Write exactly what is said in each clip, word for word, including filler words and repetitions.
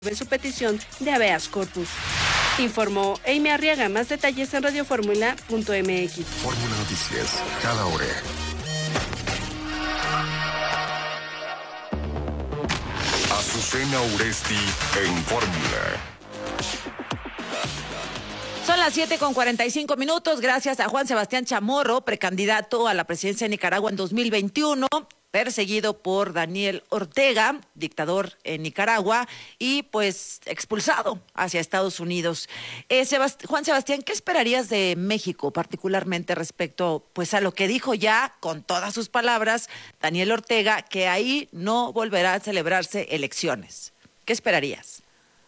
en su petición de habeas corpus. Informó Amy Arriaga. Más detalles en radioformula punto m x. Fórmula Noticias, cada hora. Azucena Uresti en Fórmula. Son las siete con cuarenta y cinco minutos. Gracias a Juan Sebastián Chamorro, precandidato a la presidencia de Nicaragua en dos mil veintiuno, perseguido por Daniel Ortega, dictador en Nicaragua, y pues expulsado hacia Estados Unidos. Eh, Sebast- Juan Sebastián, ¿qué esperarías de México, particularmente respecto pues a lo que dijo ya, con todas sus palabras, Daniel Ortega, que ahí no volverá a celebrarse elecciones? ¿Qué esperarías?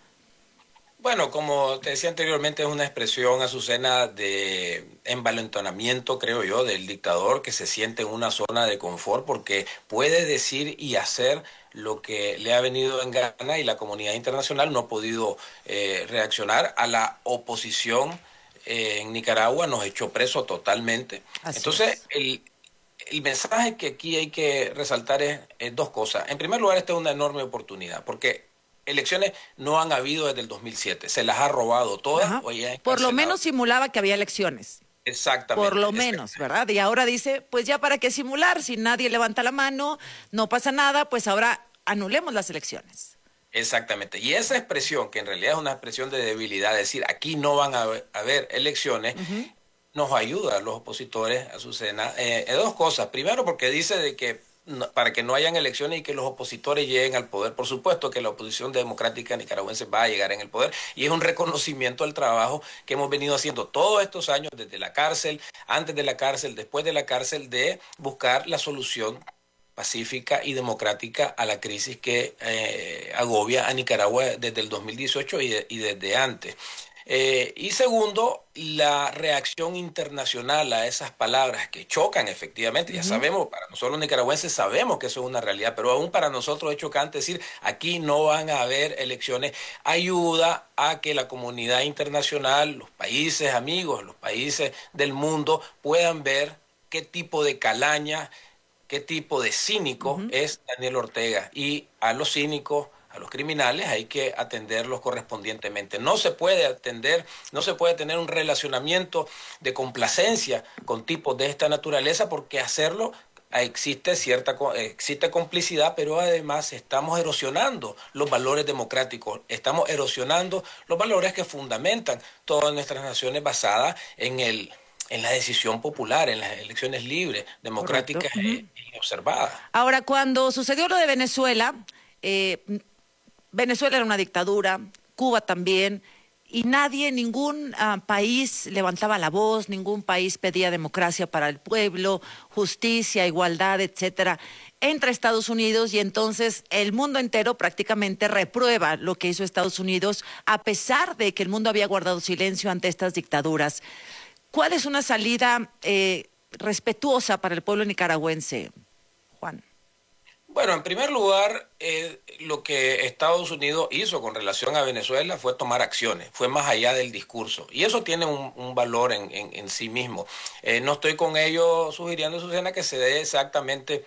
Bueno, como te decía anteriormente, es una expresión, Azucena, de envalentonamiento, creo yo, del dictador que se siente en una zona de confort porque puede decir y hacer lo que le ha venido en gana y la comunidad internacional no ha podido eh, reaccionar a la oposición eh, en Nicaragua, nos echó preso totalmente. Así Entonces, es. el, el mensaje que aquí hay que resaltar es, es dos cosas. En primer lugar, esta es una enorme oportunidad porque elecciones no han habido desde el dos mil siete, se las ha robado todas. Ajá. O ya Por lo encarcelado. menos simulaba que había elecciones. Exactamente. Por lo menos, ¿verdad? Y ahora dice, pues ya para qué simular, si nadie levanta la mano, no pasa nada, pues ahora anulemos las elecciones. Exactamente. Y esa expresión, que en realidad es una expresión de debilidad, es decir, aquí no van a haber, a haber elecciones, Uh-huh. nos ayuda a los opositores, Azucena, eh, en dos cosas. Primero, porque dice de que no, para que no hayan elecciones y que los opositores lleguen al poder. Por supuesto que la oposición democrática nicaragüense va a llegar en el poder y es un reconocimiento al trabajo que hemos venido haciendo todos estos años, desde la cárcel, antes de la cárcel, después de la cárcel, de buscar la solución pacífica y democrática a la crisis que eh, agobia a Nicaragua desde el dos mil dieciocho y, de, y desde antes. Eh, y segundo, la reacción internacional a esas palabras que chocan efectivamente. Ya Uh-huh. sabemos, para nosotros los nicaragüenses sabemos que eso es una realidad, pero aún para nosotros es chocante decir, aquí no van a haber elecciones. Ayuda a que la comunidad internacional, los países amigos, los países del mundo puedan ver qué tipo de calaña, qué tipo de cínico Uh-huh. es Daniel Ortega. Y a los cínicos, a los criminales, hay que atenderlos correspondientemente. No se puede atender, no se puede tener un relacionamiento de complacencia con tipos de esta naturaleza, porque hacerlo existe cierta existe complicidad, pero además estamos erosionando los valores democráticos, estamos erosionando los valores que fundamentan todas nuestras naciones basadas en el en la decisión popular, en las elecciones libres, democráticas Correcto. Uh-huh. y observadas. Ahora, cuando sucedió lo de Venezuela, eh, Venezuela era una dictadura, Cuba también, y nadie, ningún uh, país levantaba la voz, ningún país pedía democracia para el pueblo, justicia, igualdad, etcétera. Entra Estados Unidos y entonces el mundo entero prácticamente reprueba lo que hizo Estados Unidos, a pesar de que el mundo había guardado silencio ante estas dictaduras. ¿Cuál es una salida eh, respetuosa para el pueblo nicaragüense, Juan? Bueno, en primer lugar, eh, lo que Estados Unidos hizo con relación a Venezuela fue tomar acciones, fue más allá del discurso. Y eso tiene un, un valor en, en, en sí mismo. Eh, no estoy con ellos sugiriendo, Susana, que se dé exactamente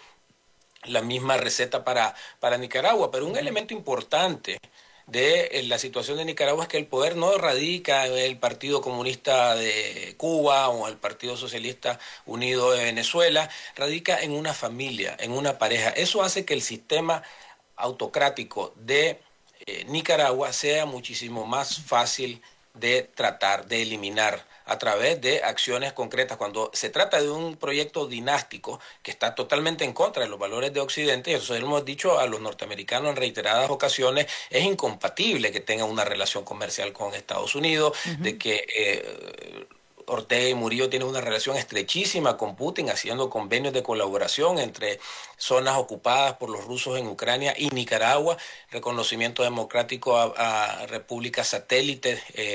la misma receta para, para Nicaragua, pero un elemento importante de la situación de Nicaragua es que el poder no radica en el Partido Comunista de Cuba o el Partido Socialista Unido de Venezuela, radica en una familia, en una pareja. Eso hace que el sistema autocrático de eh, Nicaragua sea muchísimo más fácil de tratar, de eliminar a través de acciones concretas. Cuando se trata de un proyecto dinástico que está totalmente en contra de los valores de Occidente, y eso lo hemos dicho a los norteamericanos en reiteradas ocasiones, es incompatible que tengan una relación comercial con Estados Unidos, uh-huh. de que eh, Ortega y Murillo tienen una relación estrechísima con Putin, haciendo convenios de colaboración entre zonas ocupadas por los rusos en Ucrania y Nicaragua, reconocimiento democrático a, a repúblicas satélites eh,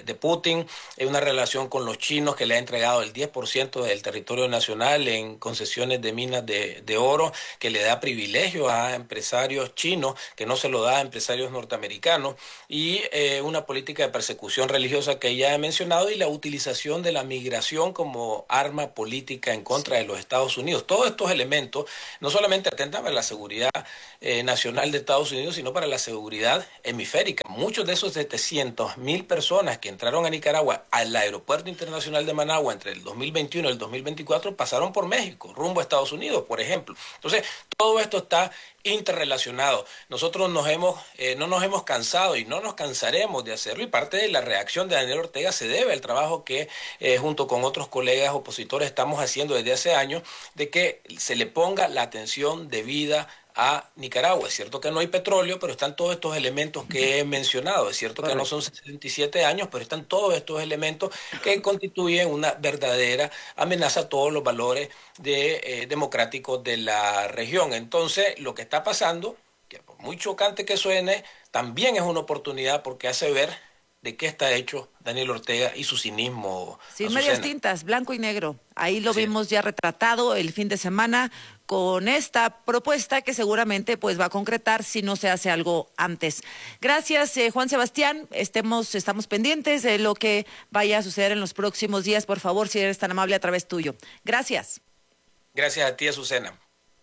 de Putin, hay una relación con los chinos que le ha entregado el diez por ciento del territorio nacional en concesiones de minas de, de oro, que le da privilegio a empresarios chinos, que no se lo da a empresarios norteamericanos, y eh, una política de persecución religiosa que ya he mencionado, y la utilización de la migración como arma política en contra de los Estados Unidos. Todos estos elementos no solamente atentan para la seguridad eh, nacional de Estados Unidos, sino para la seguridad hemisférica. Muchos de esos setecientos mil personas que entraron a Nicaragua al aeropuerto internacional de Managua entre el dos mil veintiuno y el dos mil veinticuatro pasaron por México, rumbo a Estados Unidos, por ejemplo. Entonces, todo esto está interrelacionado. Nosotros nos hemos, eh, no nos hemos cansado y no nos cansaremos de hacerlo, y parte de la reacción de Daniel Ortega se debe al trabajo que eh, junto con otros colegas opositores estamos haciendo desde hace años, de que se le ponga la atención debida a Nicaragua. Es cierto que no hay petróleo, pero están todos estos elementos que he mencionado. Es cierto que no son sesenta y siete años, pero están todos estos elementos que constituyen una verdadera amenaza a todos los valores de, eh, democráticos de la región. Entonces, lo que está pasando, que por muy chocante que suene, también es una oportunidad, porque hace ver de qué está hecho Daniel Ortega y su cinismo. Sin Azucena. medias tintas, blanco y negro. Ahí lo Sí. vimos ya retratado el fin de semana con esta propuesta que seguramente pues va a concretar si no se hace algo antes. Gracias, eh, Juan Sebastián. Estemos, estamos pendientes de lo que vaya a suceder en los próximos días. Por favor, si eres tan amable, a través tuyo. Gracias. Gracias a ti, Azucena.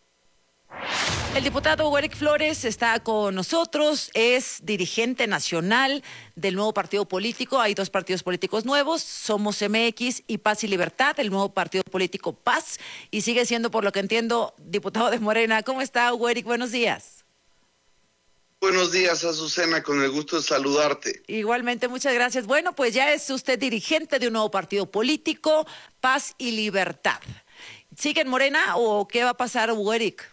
El diputado Werick Flores está con nosotros, es dirigente nacional del nuevo partido político. Hay dos partidos políticos nuevos, Somos M X y Paz y Libertad, el nuevo partido político Paz, y sigue siendo, por lo que entiendo, diputado de Morena. ¿Cómo está, Werick? Buenos días. Buenos días, Azucena, con el gusto de saludarte. Igualmente, muchas gracias. Bueno, pues ya es usted dirigente de un nuevo partido político, Paz y Libertad. ¿Sigue en Morena o qué va a pasar, Werick?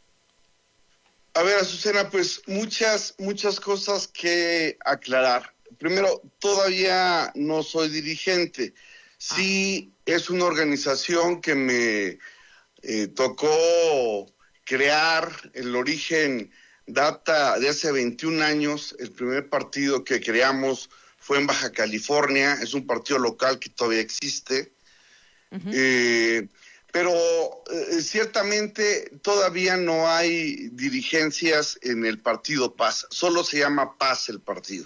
A ver, Azucena, pues muchas, muchas cosas que aclarar. Primero, todavía no soy dirigente. Sí, ah. es una organización que me eh, tocó crear. El origen data de hace veintiún años. El primer partido que creamos fue en Baja California. Es un partido local que todavía existe. Uh-huh. Eh, Pero eh, ciertamente todavía no hay dirigencias en el partido Paz, solo se llama Paz el partido.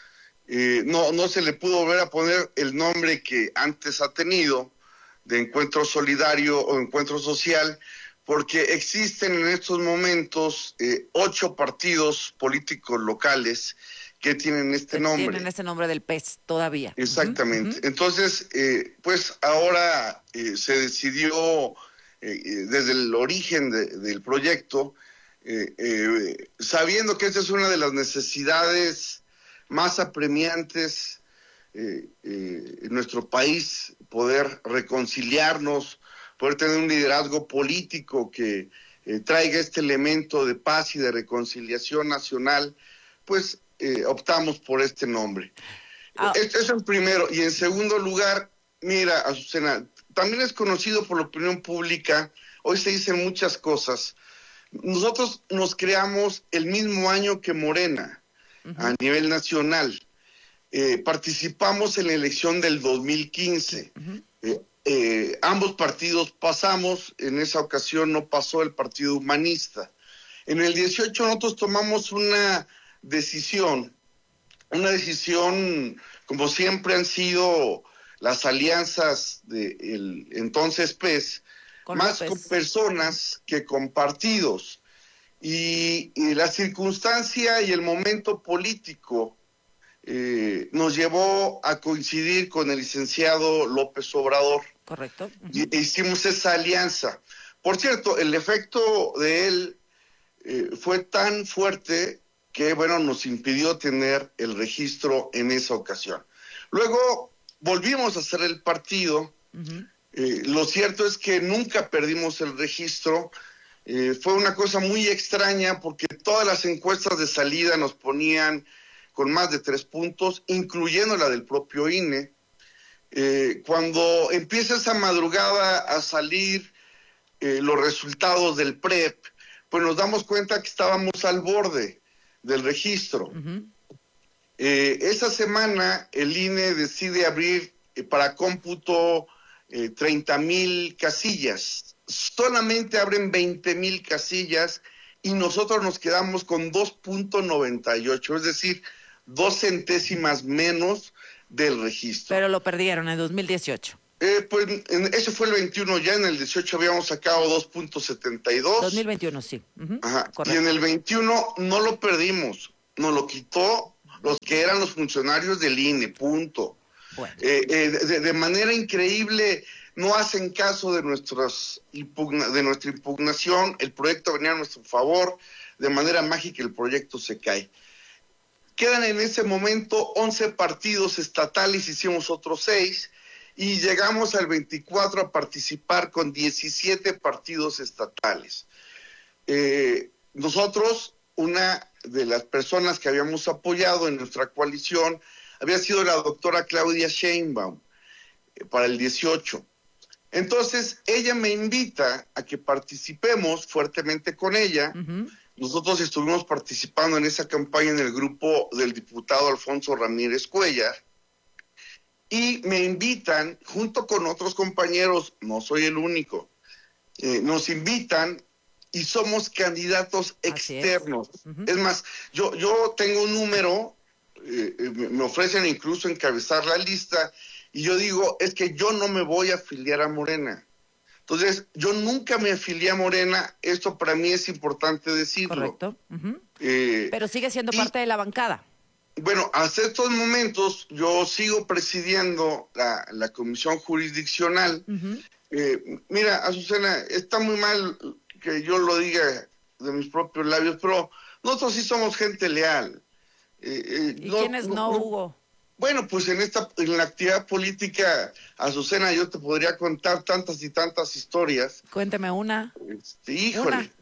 Eh, no, no se le pudo volver a poner el nombre que antes ha tenido, de Encuentro Solidario o Encuentro Social, porque existen en estos momentos eh, ocho partidos políticos locales que tienen este que nombre. Tienen ese nombre del P E S todavía. Exactamente. Uh-huh. Entonces, eh, pues ahora eh, se decidió, eh, desde el origen de, del proyecto, eh, eh, sabiendo que esta es una de las necesidades más apremiantes eh, eh, en nuestro país, poder reconciliarnos, poder tener un liderazgo político que eh, traiga este elemento de paz y de reconciliación nacional, pues Eh, optamos por este nombre. Ah. Eso es en primero. Y en segundo lugar, mira, Azucena, también es conocido por la opinión pública, hoy se dicen muchas cosas. Nosotros nos creamos el mismo año que Morena, uh-huh. a nivel nacional. Eh, participamos en la elección del dos mil quince. Uh-huh. Eh, eh, ambos partidos pasamos, en esa ocasión no pasó el Partido Humanista. En el dieciocho nosotros tomamos una decisión, una decisión como siempre han sido las alianzas del entonces P E S, con más López. Con personas que con partidos, y, y la circunstancia y el momento político eh, nos llevó a coincidir con el licenciado López Obrador. Correcto. Uh-huh. Y hicimos esa alianza. Por cierto, el efecto de él eh, fue tan fuerte que, bueno, nos impidió tener el registro en esa ocasión. Luego volvimos a hacer el partido. Uh-huh. Eh, lo cierto es que nunca perdimos el registro. Eh, fue una cosa muy extraña porque todas las encuestas de salida nos ponían con más de tres puntos, incluyendo la del propio I N E. Eh, cuando empieza esa madrugada a salir eh, los resultados del P R E P, pues nos damos cuenta que estábamos al borde del registro. Uh-huh. Eh, esa semana el I N E decide abrir eh, para cómputo eh, treinta mil casillas. Solamente abren veinte mil casillas y nosotros nos quedamos con dos punto noventa y ocho, es decir, dos centésimas menos del registro. Pero lo perdieron en dos mil dieciocho. Eh, pues en, ese fue el veintiuno, ya en el dieciocho habíamos sacado dos punto setenta y dos. dos mil veintiuno, sí. Uh-huh. Ajá. Y en el veintiuno no lo perdimos, nos lo quitó los que eran los funcionarios del I N E, punto. Bueno. Eh, eh, de, de manera increíble, no hacen caso de, nuestras impugna, de nuestra impugnación, el proyecto venía a nuestro favor, de manera mágica el proyecto se cae. Quedan en ese momento once partidos estatales, hicimos otros seis, y llegamos al veinticuatro a participar con diecisiete partidos estatales. Eh, nosotros, una de las personas que habíamos apoyado en nuestra coalición había sido la doctora Claudia Sheinbaum eh, para el dieciocho. Entonces, ella me invita a que participemos fuertemente con ella. Uh-huh. Nosotros estuvimos participando en esa campaña en el grupo del diputado Alfonso Ramírez Cuellar, y me invitan, junto con otros compañeros, no soy el único, eh, nos invitan y somos candidatos externos. Es. Uh-huh. Es más, yo, yo tengo un número, eh, me ofrecen incluso encabezar la lista, y yo digo, es que yo no me voy a afiliar a Morena. Entonces, yo nunca me afilié a Morena, esto para mí es importante decirlo. Correcto. Uh-huh. Eh, Pero sigue siendo y, parte de la bancada. Bueno, hasta estos momentos yo sigo presidiendo la, la comisión jurisdiccional. Uh-huh. Eh, mira, Azucena, está muy mal que yo lo diga de mis propios labios, pero nosotros sí somos gente leal. Eh, eh, ¿Y no, quiénes no, no, Hugo? Bueno, pues en esta, en la actividad política, Azucena, yo te podría contar tantas y tantas historias. Cuénteme una. Este, híjole. Una.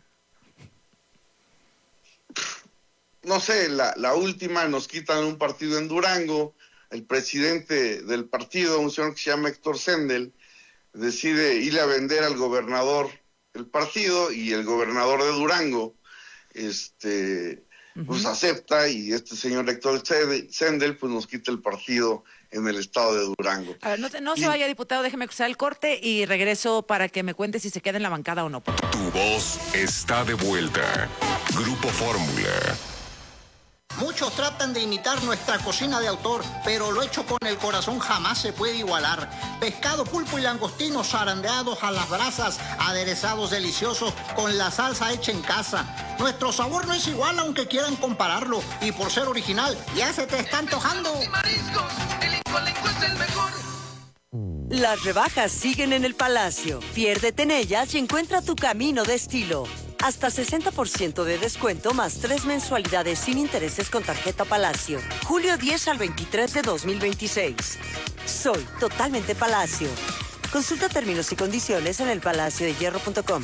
No sé, la, la última, nos quitan un partido en Durango, el presidente del partido, un señor que se llama Héctor Sendel, decide ir a vender al gobernador el partido, y el gobernador de Durango, este, uh-huh. pues acepta, y este señor Héctor Sendel, pues nos quita el partido en el estado de Durango. A ver, no, no y... se vaya, diputado, déjeme cruzar el corte y regreso para que me cuente si se queda en la bancada o no. Tu voz está de vuelta. Grupo Fórmula. Muchos tratan de imitar nuestra cocina de autor, pero lo hecho con el corazón jamás se puede igualar. Pescado, pulpo y langostinos zarandeados a las brasas, aderezados deliciosos con la salsa hecha en casa. Nuestro sabor no es igual aunque quieran compararlo, y por ser original ya se te está antojando. Mariscos, el Incolenco es el mejor. Las rebajas siguen en el Palacio. Piérdete en ellas y encuentra tu camino de estilo. Hasta sesenta por ciento de descuento más tres mensualidades sin intereses con tarjeta Palacio. julio diez al veintitrés de dos mil veintiséis. Soy totalmente Palacio. Consulta términos y condiciones en el palacio de hierro punto com.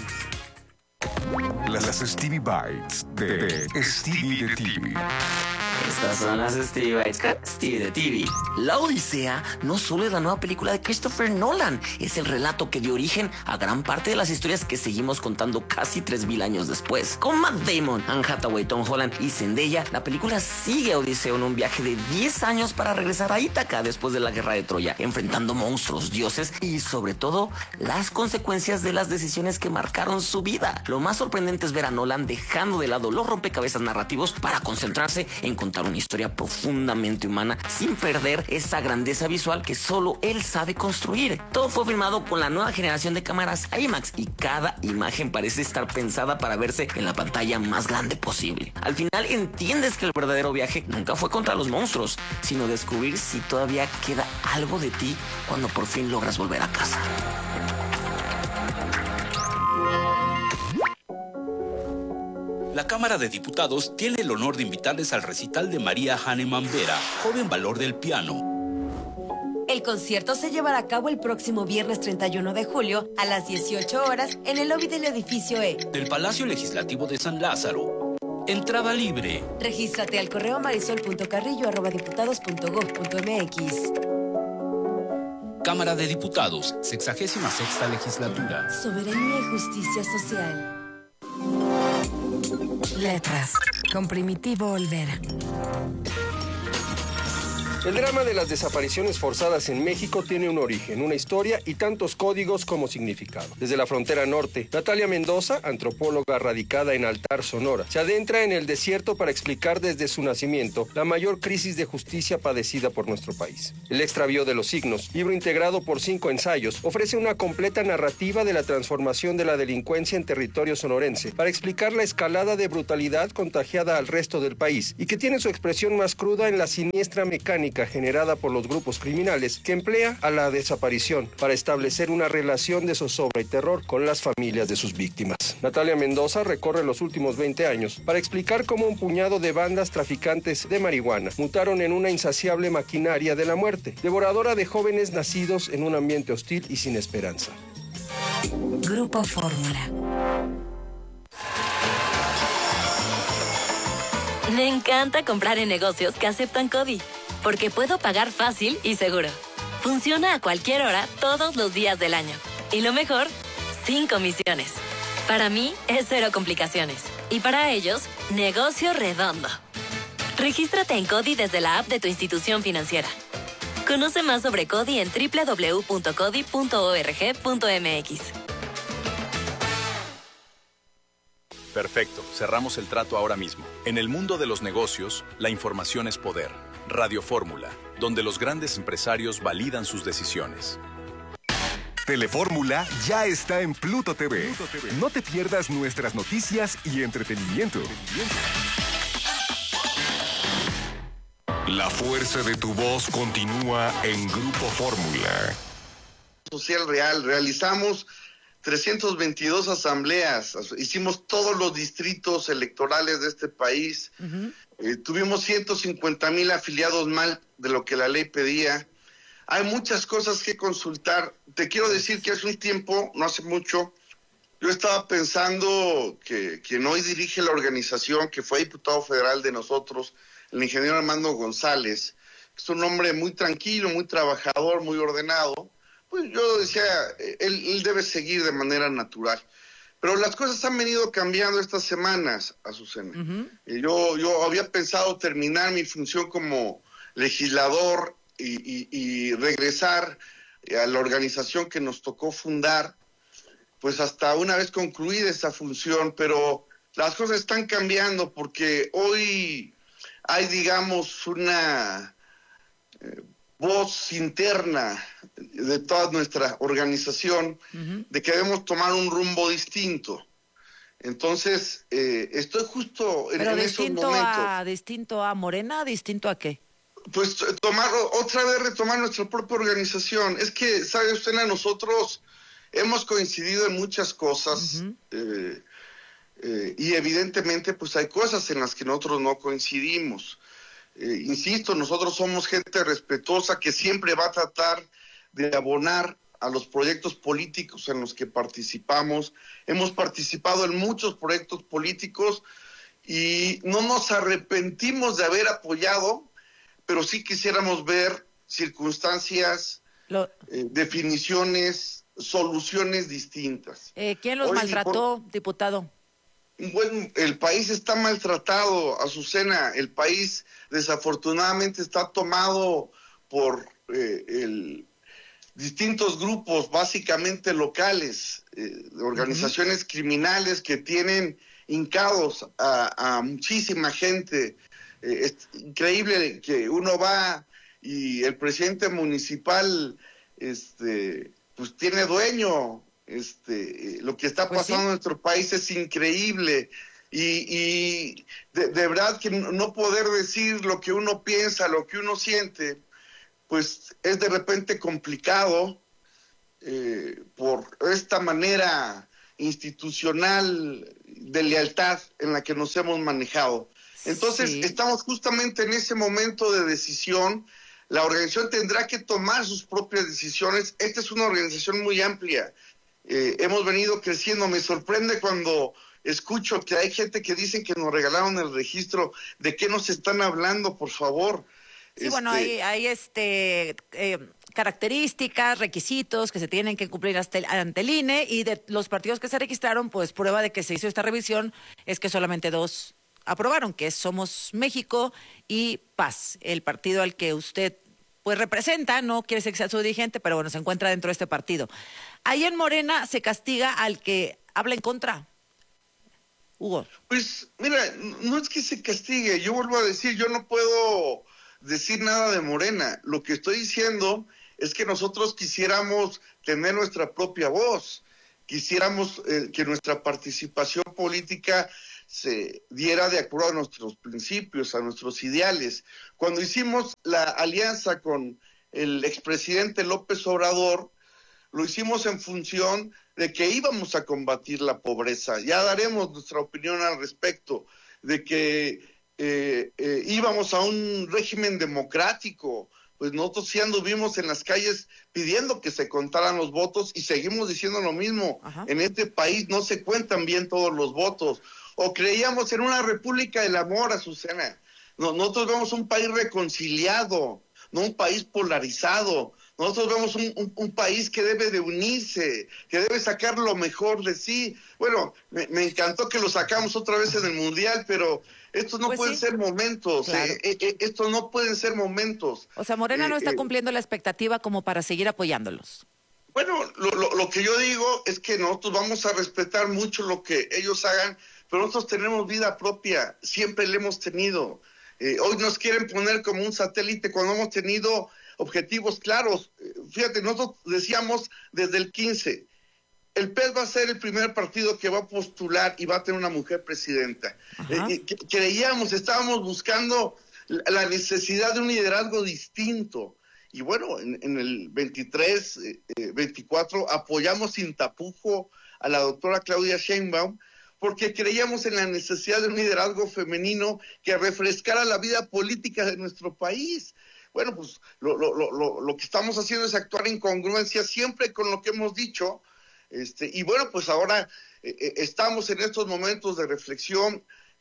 Las Stevie Bites de, de Stevie de T V. Estas son las Stevie Bites con Stevie de T V. La Odisea no solo es la nueva película de Christopher Nolan, es el relato que dio origen a gran parte de las historias que seguimos contando casi tres mil años después. Con Matt Damon, Anne Hathaway, Tom Holland y Zendaya, la película sigue a Odiseo en un viaje de diez años para regresar a Ítaca después de la guerra de Troya, enfrentando monstruos, dioses y sobre todo las consecuencias de las decisiones que marcaron su vida. Lo más sorprendente es ver a Nolan dejando de lado los rompecabezas narrativos para concentrarse en contar una historia profundamente humana sin perder esa grandeza visual que solo él sabe construir. Todo fue filmado con la nueva generación de cámaras IMAX y cada imagen parece estar pensada para verse en la pantalla más grande posible. Al final entiendes que el verdadero viaje nunca fue contra los monstruos, sino descubrir si todavía queda algo de ti cuando por fin logras volver a casa. La Cámara de Diputados tiene el honor de invitarles al recital de María Hahnemann Vera, joven valor del piano. El concierto se llevará a cabo el próximo viernes treinta y uno de julio a las dieciocho horas en el lobby del edificio E del Palacio Legislativo de San Lázaro. Entrada libre. Regístrate al correo marisol punto carrillo arroba diputados punto gob punto mx. Cámara de Diputados, sexagésima sexta legislatura. Soberanía y justicia social. Letras, con Primitivo Olvera. El drama de las desapariciones forzadas en México tiene un origen, una historia y tantos códigos como significado. Desde la frontera norte, Natalia Mendoza, antropóloga radicada en Altar, Sonora, se adentra en el desierto para explicar desde su nacimiento la mayor crisis de justicia padecida por nuestro país. El extravío de los signos, libro integrado por cinco ensayos, ofrece una completa narrativa de la transformación de la delincuencia en territorio sonorense para explicar la escalada de brutalidad contagiada al resto del país y que tiene su expresión más cruda en la siniestra mecánica generada por los grupos criminales que emplea a la desaparición para establecer una relación de zozobra y terror con las familias de sus víctimas. Natalia Mendoza recorre los últimos veinte años para explicar cómo un puñado de bandas traficantes de marihuana mutaron en una insaciable maquinaria de la muerte, devoradora de jóvenes nacidos en un ambiente hostil y sin esperanza. Grupo Fórmula. Me encanta comprar en negocios que aceptan CODI, porque puedo pagar fácil y seguro. Funciona a cualquier hora, todos los días del año. Y lo mejor, sin comisiones. Para mí, es cero complicaciones. Y para ellos, negocio redondo. Regístrate en CODI desde la app de tu institución financiera. Conoce más sobre CODI en doble u doble u doble u punto codi punto org punto m x. Perfecto, cerramos el trato ahora mismo. En el mundo de los negocios, la información es poder. Radio Fórmula, donde los grandes empresarios validan sus decisiones. Telefórmula ya está en Pluto T V. No te pierdas nuestras noticias y entretenimiento. La fuerza de tu voz continúa en Grupo Fórmula. Social Real, realizamos trescientas veintidós asambleas, hicimos todos los distritos electorales de este país, uh-huh. eh, tuvimos ciento cincuenta mil afiliados más de lo que la ley pedía. Hay muchas cosas que consultar. Te quiero decir que hace un tiempo, no hace mucho, yo estaba pensando que quien hoy dirige la organización, que fue diputado federal de nosotros, el ingeniero Armando González, que es un hombre muy tranquilo, muy trabajador, muy ordenado, pues yo decía, él, él debe seguir de manera natural. Pero las cosas han venido cambiando estas semanas, Azucena. Uh-huh. Yo, yo había pensado terminar mi función como legislador y, y, y regresar a la organización que nos tocó fundar, pues hasta una vez concluida esa función, pero las cosas están cambiando porque hoy hay, digamos, una eh, voz interna de toda nuestra organización uh-huh. de que debemos tomar un rumbo distinto. Entonces, eh, estoy justo en, ¿Pero en esos momentos. A, ¿Distinto a Morena? ¿Distinto a qué? Pues tomar, otra vez retomar nuestra propia organización. Es que, ¿sabe usted? Nosotros hemos coincidido en muchas cosas uh-huh. eh, eh, y evidentemente pues hay cosas en las que nosotros no coincidimos. Eh, insisto, nosotros somos gente respetuosa que siempre va a tratar de abonar a los proyectos políticos en los que participamos. Hemos participado en muchos proyectos políticos y no nos arrepentimos de haber apoyado, pero sí quisiéramos ver circunstancias, Lo... eh, definiciones, soluciones distintas. Eh, ¿Quién los Hoy, maltrató, por... diputado? Bueno, el país está maltratado, Azucena. El país desafortunadamente está tomado por eh, el, distintos grupos, básicamente locales, eh, organizaciones uh-huh. criminales que tienen hincados a, a muchísima gente. Eh, es increíble que uno va y el presidente municipal este, pues tiene dueño. Este, lo que está pues pasando sí. en nuestro país es increíble y, y de, de verdad que no poder decir lo que uno piensa, lo que uno siente, pues es de repente complicado eh, por esta manera institucional de lealtad en la que nos hemos manejado. Entonces sí. estamos justamente en ese momento de decisión. La organización tendrá que tomar sus propias decisiones. Esta es una organización muy amplia. Eh, hemos venido creciendo. Me sorprende cuando escucho que hay gente que dicen que nos regalaron el registro. ¿De qué nos están hablando, por favor? Sí, este... bueno, hay, hay este eh, características, requisitos que se tienen que cumplir ante, ante el I N E y de los partidos que se registraron, pues prueba de que se hizo esta revisión es que solamente dos aprobaron, que es Somos México y Paz, el partido al que usted pues representa, no quiere ser que sea su dirigente, pero bueno, se encuentra dentro de este partido. Ahí en Morena se castiga al que habla en contra. Hugo. Pues mira, no es que se castigue, yo vuelvo a decir, yo no puedo decir nada de Morena. Lo que estoy diciendo es que nosotros quisiéramos tener nuestra propia voz, quisiéramos eh, que nuestra participación política se diera de acuerdo a nuestros principios, a nuestros ideales. Cuando hicimos la alianza con el expresidente López Obrador, lo hicimos en función de que íbamos a combatir la pobreza. Ya daremos nuestra opinión al respecto, de que eh, eh, íbamos a un régimen democrático. Pues nosotros sí anduvimos en las calles pidiendo que se contaran los votos y seguimos diciendo lo mismo. Ajá. En este país no se cuentan bien todos los votos. O creíamos en una república del amor, Azucena. No, nosotros vemos un país reconciliado, no un país polarizado. Nosotros vemos un, un, un país que debe de unirse, que debe sacar lo mejor de sí. Bueno, me, me encantó que lo sacamos otra vez en el Mundial, pero estos no pues pueden sí. ser momentos. Claro. Eh, eh, eh, estos no pueden ser momentos. O sea, Morena eh, no está eh, cumpliendo la expectativa como para seguir apoyándolos. Bueno, lo, lo, lo que yo digo es que nosotros vamos a respetar mucho lo que ellos hagan, pero nosotros tenemos vida propia, siempre la hemos tenido. Eh, hoy nos quieren poner como un satélite cuando hemos tenido objetivos claros. Fíjate, nosotros decíamos desde el quince, el P E S va a ser el primer partido que va a postular y va a tener una mujer presidenta. Eh, eh, creíamos, estábamos buscando la necesidad de un liderazgo distinto. Y bueno, en, en el veintitrés, eh, veinticuatro apoyamos sin tapujo a la doctora Claudia Sheinbaum, porque creíamos en la necesidad de un liderazgo femenino que refrescara la vida política de nuestro país. Bueno, pues lo, lo, lo, lo que estamos haciendo es actuar en congruencia siempre con lo que hemos dicho. Este, y bueno, pues ahora eh, estamos en estos momentos de reflexión.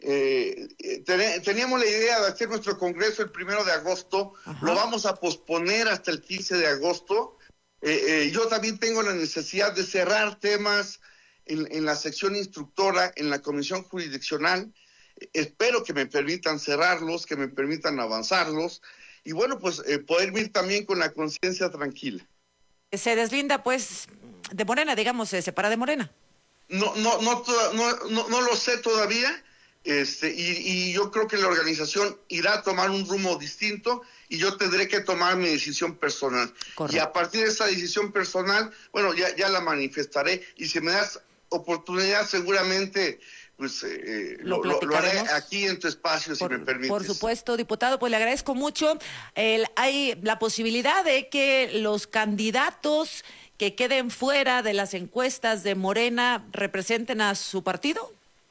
Eh, ten, teníamos la idea de hacer nuestro congreso el primero de agosto. Ajá. Lo vamos a posponer hasta el quince de agosto. Eh, eh, yo también tengo la necesidad de cerrar temas en, en la sección instructora, en la comisión jurisdiccional. Eh, espero que me permitan cerrarlos, que me permitan avanzarlos. Y bueno, pues eh, poder ir también con la conciencia tranquila. Se deslinda, pues, de Morena, digamos, se separa de Morena. No, no, no, no, no, no lo sé todavía, este, y, y yo creo que la organización irá a tomar un rumbo distinto y yo tendré que tomar mi decisión personal. Correcto. Y a partir de esa decisión personal, bueno, ya, ya la manifestaré, y si me das oportunidad, seguramente pues eh, lo, lo, lo haré aquí en tu espacio, por, si me permites. Por supuesto, diputado, pues le agradezco mucho. El, hay la posibilidad de que los candidatos que queden fuera de las encuestas de Morena representen a su partido.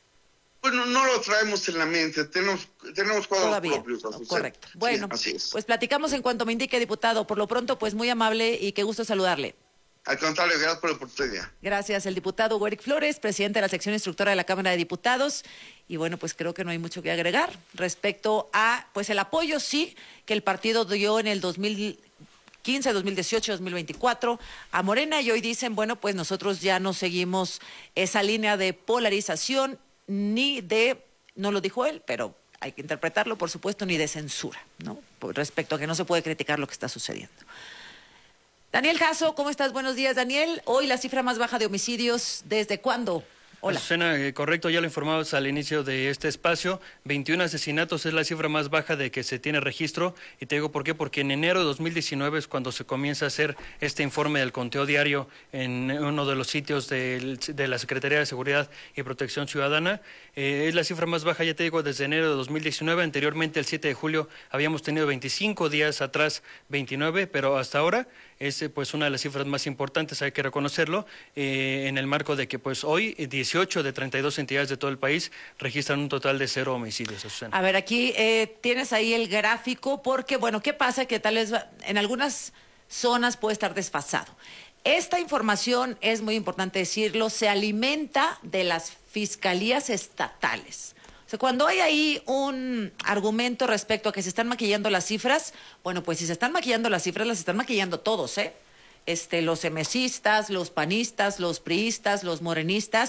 Bueno, no lo traemos en la mente, tenemos, tenemos cuadros Todavía. propios. A Correcto. Bueno, sí, así es. Pues platicamos en cuanto me indique, diputado. Por lo pronto, pues muy amable y qué gusto saludarle. Al contrario, gracias por la oportunidad. Gracias, el diputado Hugo Eric Flores, presidente de la sección instructora de la Cámara de Diputados. Y bueno, pues creo que no hay mucho que agregar respecto a, pues el apoyo, sí, que el partido dio en el dos mil quince, dos mil dieciocho, dos mil veinticuatro a Morena, y hoy dicen, bueno, pues nosotros ya no seguimos esa línea de polarización, ni de, no lo dijo él, pero hay que interpretarlo, por supuesto, ni de censura, ¿no? Por respecto a que no se puede criticar lo que está sucediendo. Daniel Jasso, ¿cómo estás? Buenos días, Daniel. Hoy la cifra más baja de homicidios, ¿desde cuándo? Hola. Azucena, eh, correcto, ya lo informamos al inicio de este espacio. veintiún asesinatos es la cifra más baja de que se tiene registro. Y te digo por qué, porque en enero de dos mil diecinueve es cuando se comienza a hacer este informe del conteo diario en uno de los sitios de, de la Secretaría de Seguridad y Protección Ciudadana. Eh, es la cifra más baja, ya te digo, desde enero de dos mil diecinueve. Anteriormente, el siete de julio, habíamos tenido veinticinco, días atrás veintinueve, pero hasta ahora es pues una de las cifras más importantes, hay que reconocerlo, eh, en el marco de que pues hoy dieciocho de treinta y dos entidades de todo el país registran un total de cero homicidios. Azucena. A ver, aquí eh, tienes ahí el gráfico, porque bueno, ¿qué pasa? Que tal vez en algunas zonas puede estar desfasado. Esta información, es muy importante decirlo, se alimenta de las fiscalías estatales. O sea, cuando hay ahí un argumento respecto a que se están maquillando las cifras, bueno, pues si se están maquillando las cifras, las están maquillando todos, ¿eh? Este, los emesistas, los panistas, los priistas, los morenistas,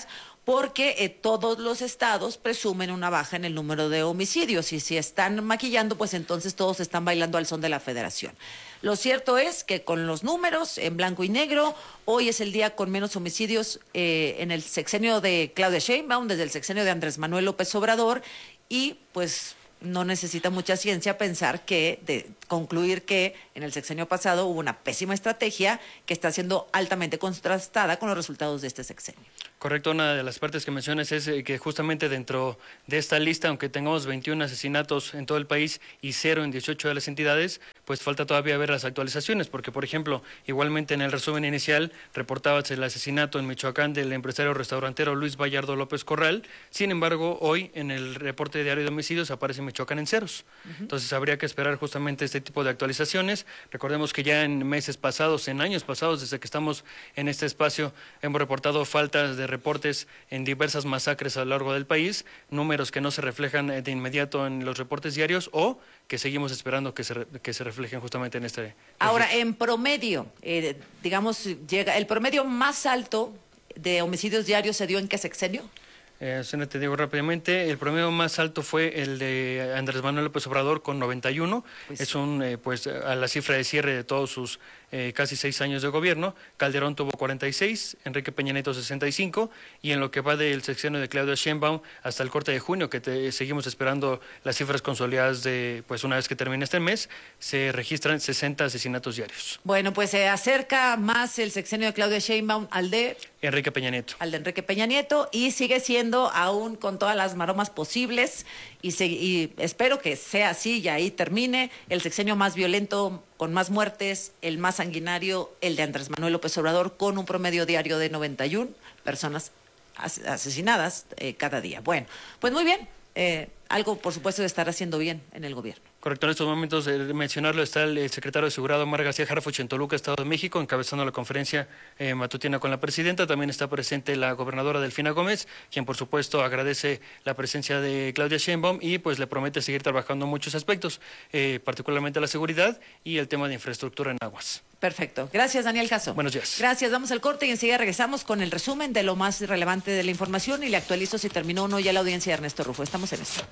porque eh, todos los estados presumen una baja en el número de homicidios y si están maquillando, pues entonces todos están bailando al son de la federación. Lo cierto es que con los números en blanco y negro, hoy es el día con menos homicidios eh, en el sexenio de Claudia Sheinbaum, desde el sexenio de Andrés Manuel López Obrador, y pues no necesita mucha ciencia pensar que, de concluir que en el sexenio pasado hubo una pésima estrategia que está siendo altamente contrastada con los resultados de este sexenio. Correcto, una de las partes que mencionas es eh, que justamente dentro de esta lista, aunque tengamos veintiún asesinatos en todo el país y cero en dieciocho de las entidades, pues falta todavía ver las actualizaciones, porque por ejemplo, igualmente en el resumen inicial reportabas el asesinato en Michoacán del empresario restaurantero Luis Vallardo López Corral, sin embargo, hoy en el reporte diario de homicidios aparece Michoacán en ceros. Uh-huh. Entonces habría que esperar justamente este tipo de actualizaciones. Recordemos que ya en meses pasados, en años pasados, desde que estamos en este espacio, hemos reportado faltas de reportes en diversas masacres a lo largo del país, números que no se reflejan de inmediato en los reportes diarios o que seguimos esperando que se, que se reflejen justamente en este. Ahora, en promedio, eh, digamos, llega el promedio más alto de homicidios diarios se dio ¿en qué sexenio? Eh, te digo rápidamente, el promedio más alto fue el de Andrés Manuel López Obrador con noventa y uno, pues, es un, eh, pues, a la cifra de cierre de todos sus eh, casi seis años de gobierno. Calderón tuvo cuarenta y seis, Enrique Peña Nieto sesenta y cinco, y en lo que va del sexenio de Claudia Sheinbaum hasta el corte de junio, que te, seguimos esperando las cifras consolidadas de, pues una vez que termine este mes, se registran sesenta asesinatos diarios. Bueno, pues se acerca más el sexenio de Claudia Sheinbaum al de Enrique Peña Nieto. Al de Enrique Peña Nieto, y sigue siendo aún con todas las maromas posibles, y, se, y espero que sea así y ahí termine el sexenio más violento, con más muertes, el más sanguinario, el de Andrés Manuel López Obrador, con un promedio diario de noventa y una personas as asesinadas eh, cada día. Bueno, pues muy bien, eh, algo por supuesto de estar haciendo bien en el gobierno. Correcto, en estos momentos de mencionarlo está el secretario de Seguridad Omar García Harfuch en Toluca, Estado de México, encabezando la conferencia eh, matutina con la presidenta. También está presente la gobernadora Delfina Gómez, quien por supuesto agradece la presencia de Claudia Sheinbaum y pues le promete seguir trabajando en muchos aspectos, eh, particularmente la seguridad y el tema de infraestructura en aguas. Perfecto. Gracias, Daniel Caso. Buenos días. Gracias. Damos el corte y enseguida regresamos con el resumen de lo más relevante de la información y le actualizo si terminó o no ya la audiencia de Ernesto Rufo. Estamos en esto.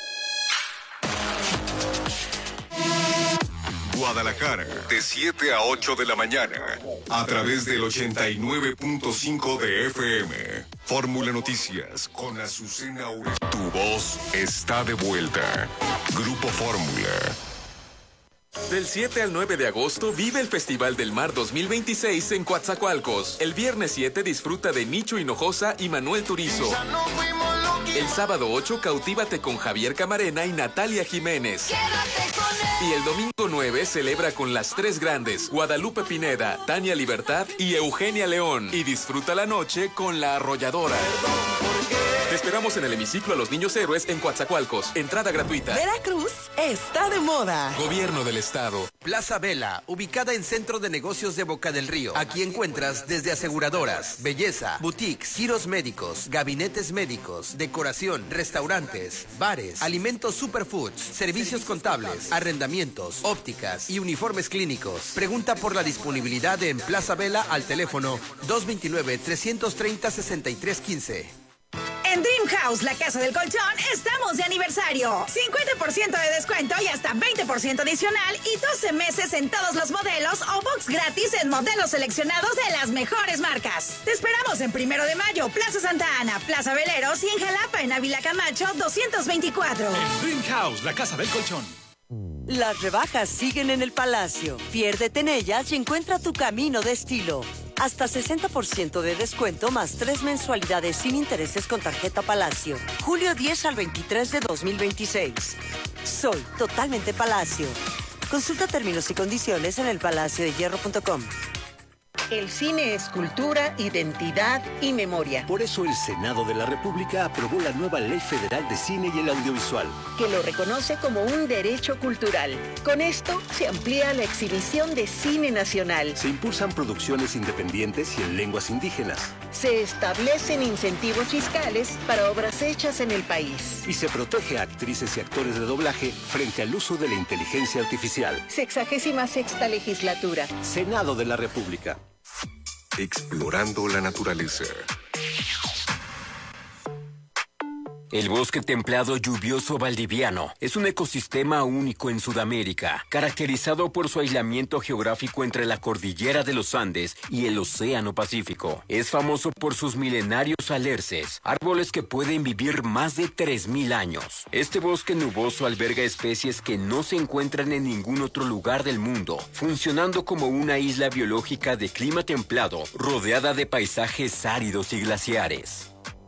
Guadalajara, de siete a ocho de la mañana, a través del ochenta y nueve punto cinco de F M. Fórmula Noticias con Azucena Ure. Tu voz está de vuelta. Grupo Fórmula. Del siete al nueve de agosto vive el Festival del Mar dos mil veintiséis en Coatzacoalcos. El viernes siete disfruta de Nicho Hinojosa y Manuel Turizo. El sábado ocho cautívate con Javier Camarena y Natalia Jiménez. Y el domingo nueve celebra con las tres grandes, Guadalupe Pineda, Tania Libertad y Eugenia León. Y disfruta la noche con La Arrolladora. Te esperamos en el hemiciclo a los Niños Héroes en Coatzacoalcos. Entrada gratuita. Veracruz está de moda. Gobierno del Estado. Plaza Vela, ubicada en Centro de Negocios de Boca del Río. Aquí encuentras desde aseguradoras, belleza, boutiques, giros médicos, gabinetes médicos, decoración, restaurantes, bares, alimentos superfoods, servicios contables, arrendamientos, ópticas y uniformes clínicos. Pregunta por la disponibilidad en Plaza Vela al teléfono dos dos nueve, tres tres cero, seis tres uno cinco. En Dream House, la casa del colchón, estamos de aniversario. cincuenta por ciento de descuento y hasta veinte por ciento adicional y doce meses en todos los modelos o box gratis en modelos seleccionados de las mejores marcas. Te esperamos en Primero de Mayo, Plaza Santa Ana, Plaza Veleros y en Jalapa, en Ávila Camacho, doscientos veinticuatro. En Dream House, la casa del colchón. Las rebajas siguen en el Palacio. Piérdete en ellas y encuentra tu camino de estilo. Hasta sesenta por ciento de descuento más tres mensualidades sin intereses con tarjeta Palacio. Julio diez al veintitrés de dos mil veintiséis. Soy totalmente Palacio. Consulta términos y condiciones en el palacio de hierro punto com. El cine es cultura, identidad y memoria. Por eso el Senado de la República aprobó la nueva Ley Federal de Cine y el Audiovisual, que lo reconoce como un derecho cultural. Con esto se amplía la exhibición de cine nacional. Se impulsan producciones independientes y en lenguas indígenas. Se establecen incentivos fiscales para obras hechas en el país. Y se protege a actrices y actores de doblaje frente al uso de la inteligencia artificial. Sexagésima sexta legislatura. Senado de la República. Explorando la naturaleza. El bosque templado lluvioso valdiviano es un ecosistema único en Sudamérica, caracterizado por su aislamiento geográfico entre la cordillera de los Andes y el Océano Pacífico. Es famoso por sus milenarios alerces, árboles que pueden vivir más de tres mil años. Este bosque nuboso alberga especies que no se encuentran en ningún otro lugar del mundo, funcionando como una isla biológica de clima templado, rodeada de paisajes áridos y glaciares.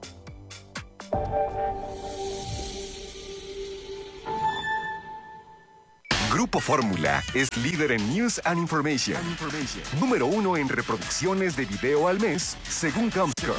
Grupo Fórmula es líder en News and Information. Número uno en reproducciones de video al mes, según Comscore.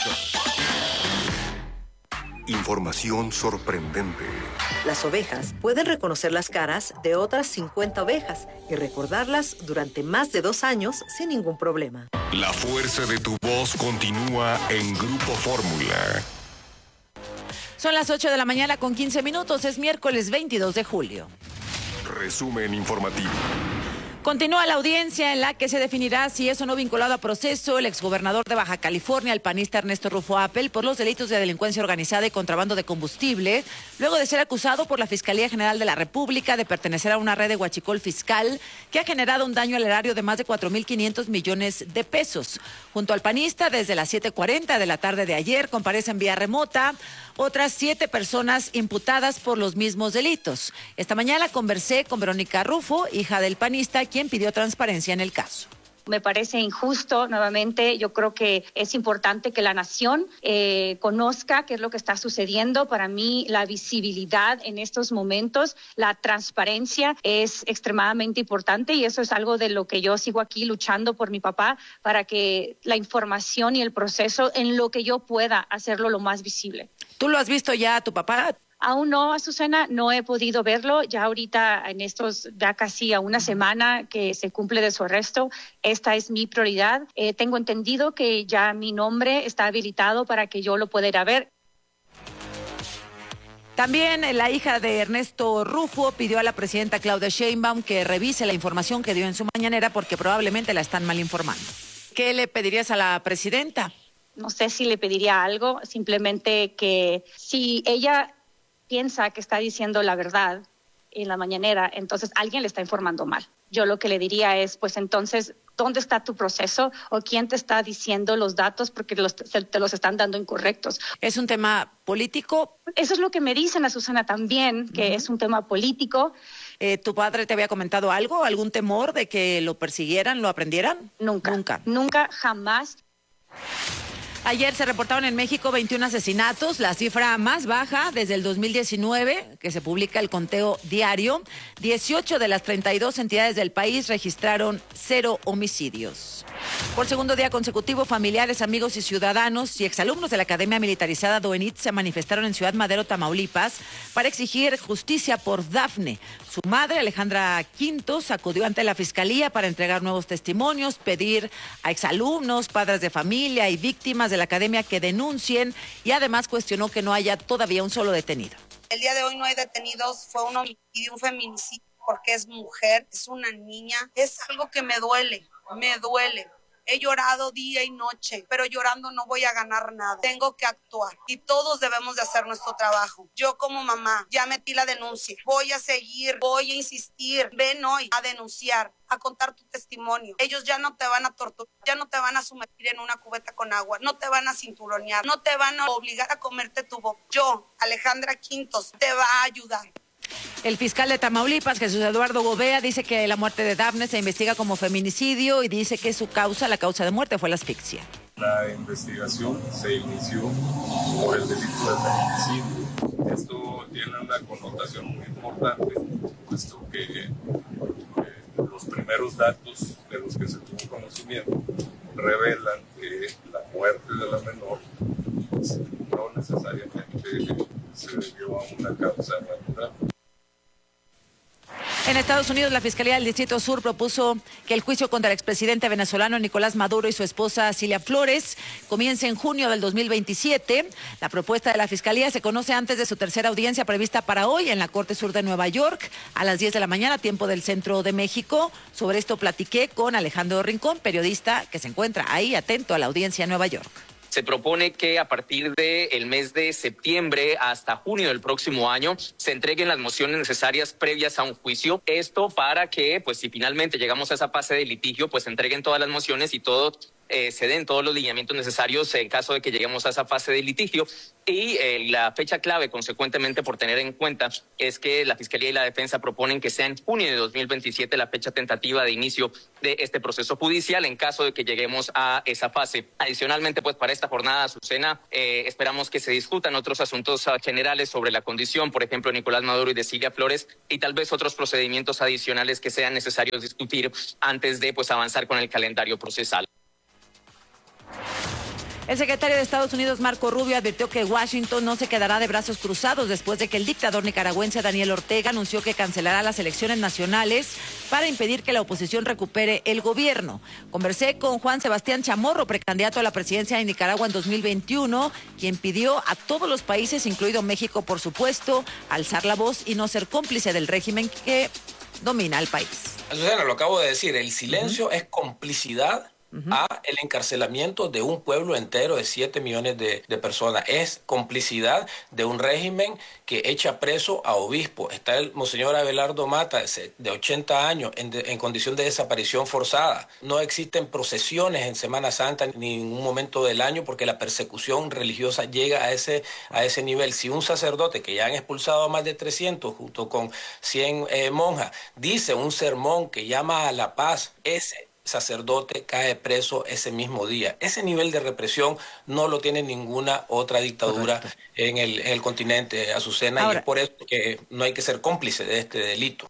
Información sorprendente. Las ovejas pueden reconocer las caras de otras cincuenta ovejas y recordarlas durante más de dos años sin ningún problema. La fuerza de tu voz continúa en Grupo Fórmula. Son las ocho de la mañana con quince minutos, es miércoles veintidós de julio. Resumen informativo. Continúa la audiencia en la que se definirá si es o no vinculado a proceso el exgobernador de Baja California, el panista Ernesto Rufo Appel, por los delitos de delincuencia organizada y contrabando de combustible, luego de ser acusado por la Fiscalía General de la República de pertenecer a una red de huachicol fiscal que ha generado un daño al erario de más de cuatro mil quinientos millones de pesos. Junto al panista, desde las siete cuarenta de la tarde de ayer, comparecen vía remota otras siete personas imputadas por los mismos delitos. Esta mañana conversé con Verónica Rufo, hija del panista, quien pidió transparencia en el caso. Me parece injusto, nuevamente, yo creo que es importante que la nación eh, conozca qué es lo que está sucediendo. Para mí, la visibilidad en estos momentos, la transparencia es extremadamente importante y eso es algo de lo que yo sigo aquí luchando por mi papá, para que la información y el proceso en lo que yo pueda hacerlo lo más visible. ¿Tú lo has visto ya a tu papá? Aún no, Azucena, no he podido verlo. Ya ahorita, en estos, ya casi a una semana que se cumple de su arresto, esta es mi prioridad. Eh, tengo entendido que ya mi nombre está habilitado para que yo lo pueda ir a ver. También la hija de Ernesto Rufo pidió a la presidenta Claudia Sheinbaum que revise la información que dio en su mañanera porque probablemente la están mal informando. ¿Qué le pedirías a la presidenta? No sé si le pediría algo, simplemente que si ella piensa que está diciendo la verdad en la mañanera, entonces alguien le está informando mal. Yo lo que le diría es, pues entonces, ¿dónde está tu proceso? ¿O quién te está diciendo los datos porque los, te los están dando incorrectos? ¿Es un tema político? Eso es lo que me dicen a Susana también, que uh-huh. es un tema político. Eh, ¿Tu padre te había comentado algo? ¿Algún temor de que lo persiguieran, lo aprendieran? Nunca. Nunca. Nunca, jamás. Ayer se reportaron en México veintiún asesinatos, la cifra más baja desde el dos mil diecinueve, que se publica el conteo diario. dieciocho de las treinta y dos entidades del país registraron cero homicidios. Por segundo día consecutivo, familiares, amigos y ciudadanos y exalumnos de la Academia Militarizada Doenit se manifestaron en Ciudad Madero, Tamaulipas, para exigir justicia por Dafne. Su madre, Alejandra Quintos, acudió ante la Fiscalía para entregar nuevos testimonios, pedir a exalumnos, padres de familia y víctimas de la academia que denuncien y además cuestionó que no haya todavía un solo detenido. El día de hoy no hay detenidos, fue un homicidio, un feminicidio porque es mujer, es una niña, es algo que me duele, me duele. He llorado día y noche, pero llorando no voy a ganar nada. Tengo que actuar y todos debemos de hacer nuestro trabajo. Yo como mamá ya metí la denuncia. Voy a seguir, voy a insistir. Ven hoy a denunciar, a contar tu testimonio. Ellos ya no te van a torturar, ya no te van a sumergir en una cubeta con agua, no te van a cinturonear, no te van a obligar a comerte tu boca. Yo, Alejandra Quintos, te va a ayudar. El fiscal de Tamaulipas, Jesús Eduardo Gobea, dice que la muerte de Dafne se investiga como feminicidio y dice que su causa, la causa de muerte, fue la asfixia. La investigación se inició por el delito de feminicidio. Esto tiene una connotación muy importante, puesto que eh, los primeros datos de los que se tuvo conocimiento revelan que la muerte de la menor pues, no necesariamente se debió a una causa natural. En Estados Unidos, la Fiscalía del Distrito Sur propuso que el juicio contra el expresidente venezolano Nicolás Maduro y su esposa Cilia Flores comience en junio del dos mil veintisiete. La propuesta de la Fiscalía se conoce antes de su tercera audiencia prevista para hoy en la Corte Sur de Nueva York a las diez de la mañana, tiempo del Centro de México. Sobre esto platiqué con Alejandro Rincón, periodista que se encuentra ahí atento a la audiencia en Nueva York. Se propone que a partir del mes de septiembre hasta junio del próximo año se entreguen las mociones necesarias previas a un juicio. Esto para que, pues si finalmente llegamos a esa fase de litigio, pues se entreguen todas las mociones y todo eh, se den todos los lineamientos necesarios en caso de que lleguemos a esa fase de litigio. Y eh, la fecha clave, consecuentemente, por tener en cuenta, es que la Fiscalía y la Defensa proponen que sea en junio de dos mil veintisiete la fecha tentativa de inicio de este proceso judicial en caso de que lleguemos a esa fase. Adicionalmente, pues para esta jornada, Azucena, eh, esperamos que se discutan otros asuntos uh, generales sobre la condición, por ejemplo, Nicolás Maduro y de Cilia Flores, y tal vez otros procedimientos adicionales que sean necesarios discutir antes de pues avanzar con el calendario procesal. El secretario de Estados Unidos, Marco Rubio, advirtió que Washington no se quedará de brazos cruzados después de que el dictador nicaragüense Daniel Ortega anunció que cancelará las elecciones nacionales para impedir que la oposición recupere el gobierno. Conversé con Juan Sebastián Chamorro, precandidato a la presidencia de Nicaragua en dos mil veintiuno, quien pidió a todos los países, incluido México, por supuesto, alzar la voz y no ser cómplice del régimen que domina el país. Azucena, lo acabo de decir, el silencio uh-huh. es complicidad a el encarcelamiento de un pueblo entero de siete millones de, de personas. Es complicidad de un régimen que echa preso a obispos. Está el monseñor Abelardo Mata, de ochenta años, en, de, en condición de desaparición forzada. No existen procesiones en Semana Santa ni en ningún momento del año porque la persecución religiosa llega a ese, a ese nivel. Si un sacerdote, que ya han expulsado a más de trescientos junto con cien eh, monjas, dice un sermón que llama a la paz, ese sacerdote cae preso ese mismo día. Ese nivel de represión no lo tiene ninguna otra dictadura en el, en el continente, Azucena, Ahora, y es por eso que no hay que ser cómplice de este delito.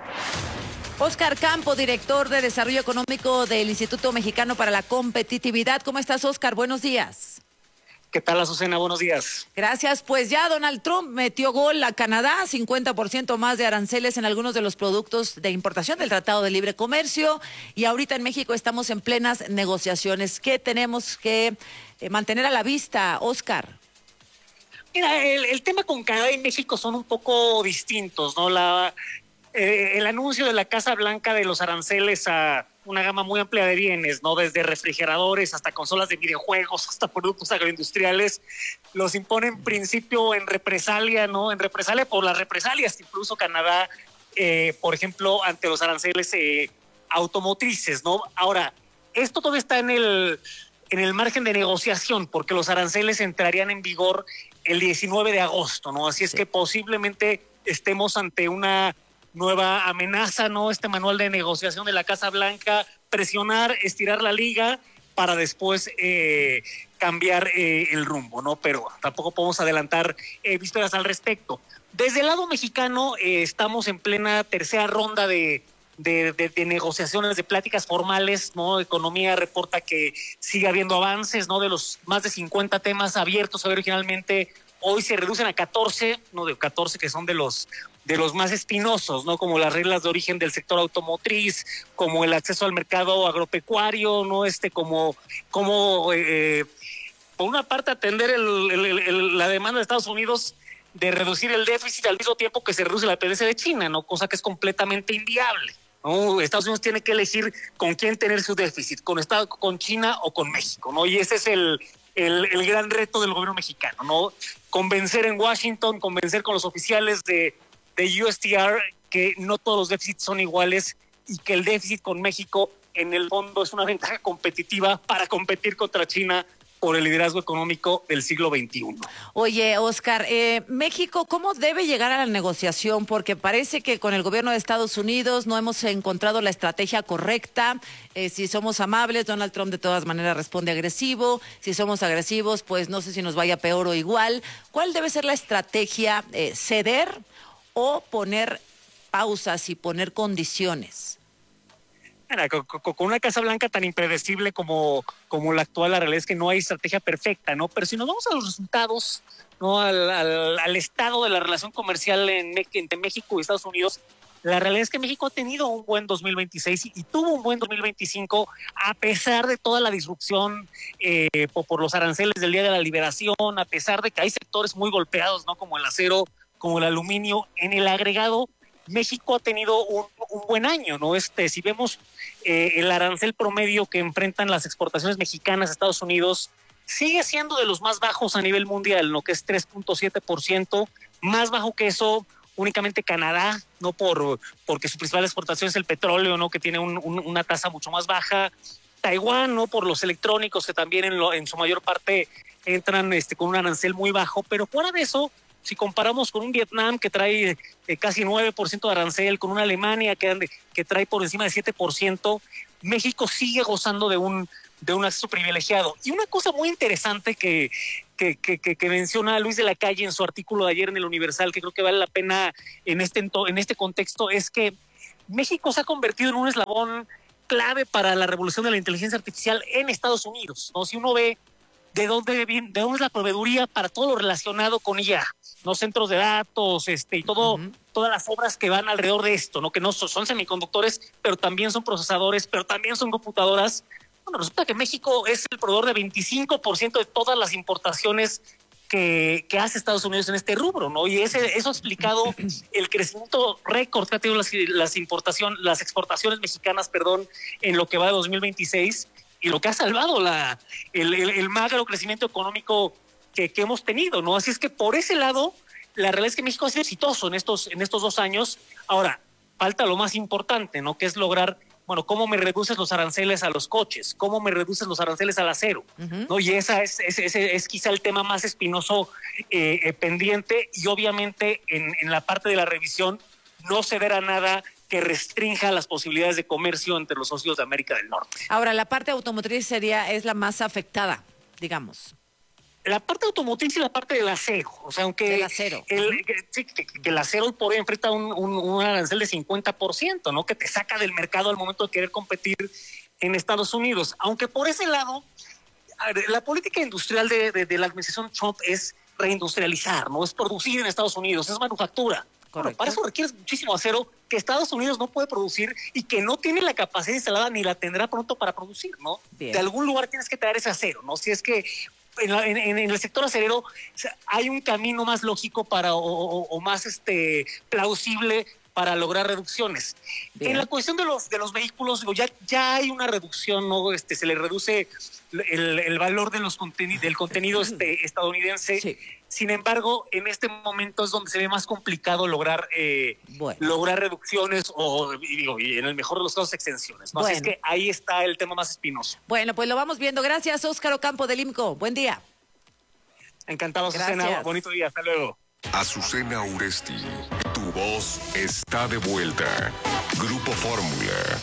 Óscar Campo, director de Desarrollo Económico del Instituto Mexicano para la Competitividad. ¿Cómo estás, Óscar? Buenos días. ¿Qué tal, Azucena? Buenos días. Gracias. Pues ya Donald Trump metió gol a Canadá, cincuenta por ciento más de aranceles en algunos de los productos de importación del Tratado de Libre Comercio, y ahorita en México estamos en plenas negociaciones. ¿Qué tenemos que eh, mantener a la vista, Óscar? Mira, el, el tema con Canadá y México son un poco distintos, ¿no? La, eh, el anuncio de la Casa Blanca de los aranceles a una gama muy amplia de bienes, ¿no? Desde refrigeradores hasta consolas de videojuegos, hasta productos agroindustriales, los impone en principio en represalia, ¿no? En represalia por las represalias, incluso Canadá, eh, por ejemplo, ante los aranceles eh, automotrices, ¿no? Ahora, esto todavía está en el, en el margen de negociación, porque los aranceles entrarían en vigor el diecinueve de agosto, ¿no? Así es sí. que posiblemente estemos ante una nueva amenaza, ¿no? Este manual de negociación de la Casa Blanca, presionar, estirar la liga para después eh, cambiar eh, el rumbo, ¿no? Pero tampoco podemos adelantar eh, vísperas al respecto. Desde el lado mexicano eh, estamos en plena tercera ronda de, de, de, de negociaciones, de pláticas formales, ¿no? Economía reporta que sigue habiendo avances, ¿no? De los más de cincuenta temas abiertos originalmente, hoy se reducen a catorce, no de catorce que son de los de los más espinosos, ¿no? Como las reglas de origen del sector automotriz, como el acceso al mercado agropecuario, ¿no? Este, como, como eh, por una parte atender el, el, el, la demanda de Estados Unidos de reducir el déficit al mismo tiempo que se reduce la dependencia de China, ¿no? Cosa que es completamente inviable, ¿no? Estados Unidos tiene que elegir con quién tener su déficit, con Estado, con China o con México, ¿no? Y ese es el, el, el gran reto del gobierno mexicano, ¿no? Convencer en Washington, convencer con los oficiales de de U S T R que no todos los déficits son iguales y que el déficit con México en el fondo es una ventaja competitiva para competir contra China por el liderazgo económico del siglo veintiuno. Oye, Óscar, eh, México, ¿cómo debe llegar a la negociación? Porque parece que con el gobierno de Estados Unidos no hemos encontrado la estrategia correcta. Eh, si somos amables, Donald Trump de todas maneras responde agresivo. Si somos agresivos, pues no sé si nos vaya peor o igual. ¿Cuál debe ser la estrategia? Eh, ¿Ceder o poner pausas y poner condiciones? Mira, con, con una Casa Blanca tan impredecible como, como la actual, la realidad es que no hay estrategia perfecta, ¿no? Pero si nos vamos a los resultados, ¿no? Al, al, al estado de la relación comercial en, entre México y Estados Unidos, la realidad es que México ha tenido un buen dos mil veintiséis y, y tuvo un buen dos mil veinticinco a pesar de toda la disrupción eh, por, por los aranceles del Día de la Liberación, a pesar de que hay sectores muy golpeados, ¿no? Como el acero, como el aluminio. En el agregado, México ha tenido un, un buen año, ¿no? Este, si vemos eh, el arancel promedio que enfrentan las exportaciones mexicanas a Estados Unidos, sigue siendo de los más bajos a nivel mundial, lo que es tres punto siete por ciento, más bajo que eso únicamente Canadá, no por porque su principal exportación es el petróleo, no que tiene un, un, una tasa mucho más baja. Taiwán, no por los electrónicos que también en, lo, en su mayor parte entran este, con un arancel muy bajo, pero fuera de eso, si comparamos con un Vietnam que trae eh, casi nueve por ciento de arancel, con una Alemania que, que trae por encima de siete por ciento, México sigue gozando de un, de un acceso privilegiado. Y una cosa muy interesante que, que, que, que, que menciona Luis de la Calle en su artículo de ayer en el Universal, que creo que vale la pena en este, en este contexto, es que México se ha convertido en un eslabón clave para la revolución de la inteligencia artificial en Estados Unidos, ¿no? Si uno ve de dónde viene, de dónde es la proveeduría para todo lo relacionado con I A, ¿no? Centros de datos, este, y todo, uh-huh. todas las obras que van alrededor de esto, ¿no? Que no son, son semiconductores, pero también son procesadores, pero también son computadoras. Bueno, resulta que México es el proveedor de veinticinco por ciento de todas las importaciones que, que hace Estados Unidos en este rubro, ¿no? Y ese, eso ha explicado el crecimiento récord que ha tenido las, las importación, las exportaciones mexicanas, perdón, en lo que va de dos mil veintiséis, y lo que ha salvado la, el, el, el magro crecimiento económico que, que hemos tenido, ¿no? Así es que por ese lado, la realidad es que México ha sido exitoso en estos, en estos dos años. Ahora, falta lo más importante, ¿no? Que es lograr, bueno, cómo me reduces los aranceles a los coches, cómo me reduces los aranceles al acero, uh-huh. ¿no? Y esa es, es, es, es quizá el tema más espinoso eh, eh, pendiente, y obviamente en, en la parte de la revisión no ceder a nada que restrinja las posibilidades de comercio entre los socios de América del Norte. Ahora, la parte automotriz sería, es la más afectada, digamos. La parte automotriz y la parte del acero, o sea, aunque el acero, el, que, sí, que, que el acero por hoy enfrenta un, un, un arancel de cincuenta por ciento, ¿no? Que te saca del mercado al momento de querer competir en Estados Unidos. Aunque por ese lado, la política industrial de, de, de la administración Trump es reindustrializar, ¿no? Es producir en Estados Unidos, es manufactura. Bueno, para eso requieres muchísimo acero que Estados Unidos no puede producir y que no tiene la capacidad instalada ni la tendrá pronto para producir, ¿no? Bien. De algún lugar tienes que traer ese acero, ¿no? Si es que en, la, en, en el sector acerero, o sea, hay un camino más lógico para o, o, o más este plausible para lograr reducciones. Bien. En la cuestión de los de los vehículos, digo, ya, ya hay una reducción, ¿no? Este, se le reduce el, el valor de los conteni- del contenido este, estadounidense. Sí. Sin embargo, en este momento es donde se ve más complicado lograr eh, bueno. lograr reducciones o, y, digo, y en el mejor de los casos, extensiones, ¿no? Bueno. Así es que ahí está el tema más espinoso. Bueno, pues lo vamos viendo. Gracias, Óscar Ocampo del IMCO. Buen día. Encantado, Azucena. Bonito día. Hasta luego. Azucena Uresti, tu voz está de vuelta. Grupo Fórmula.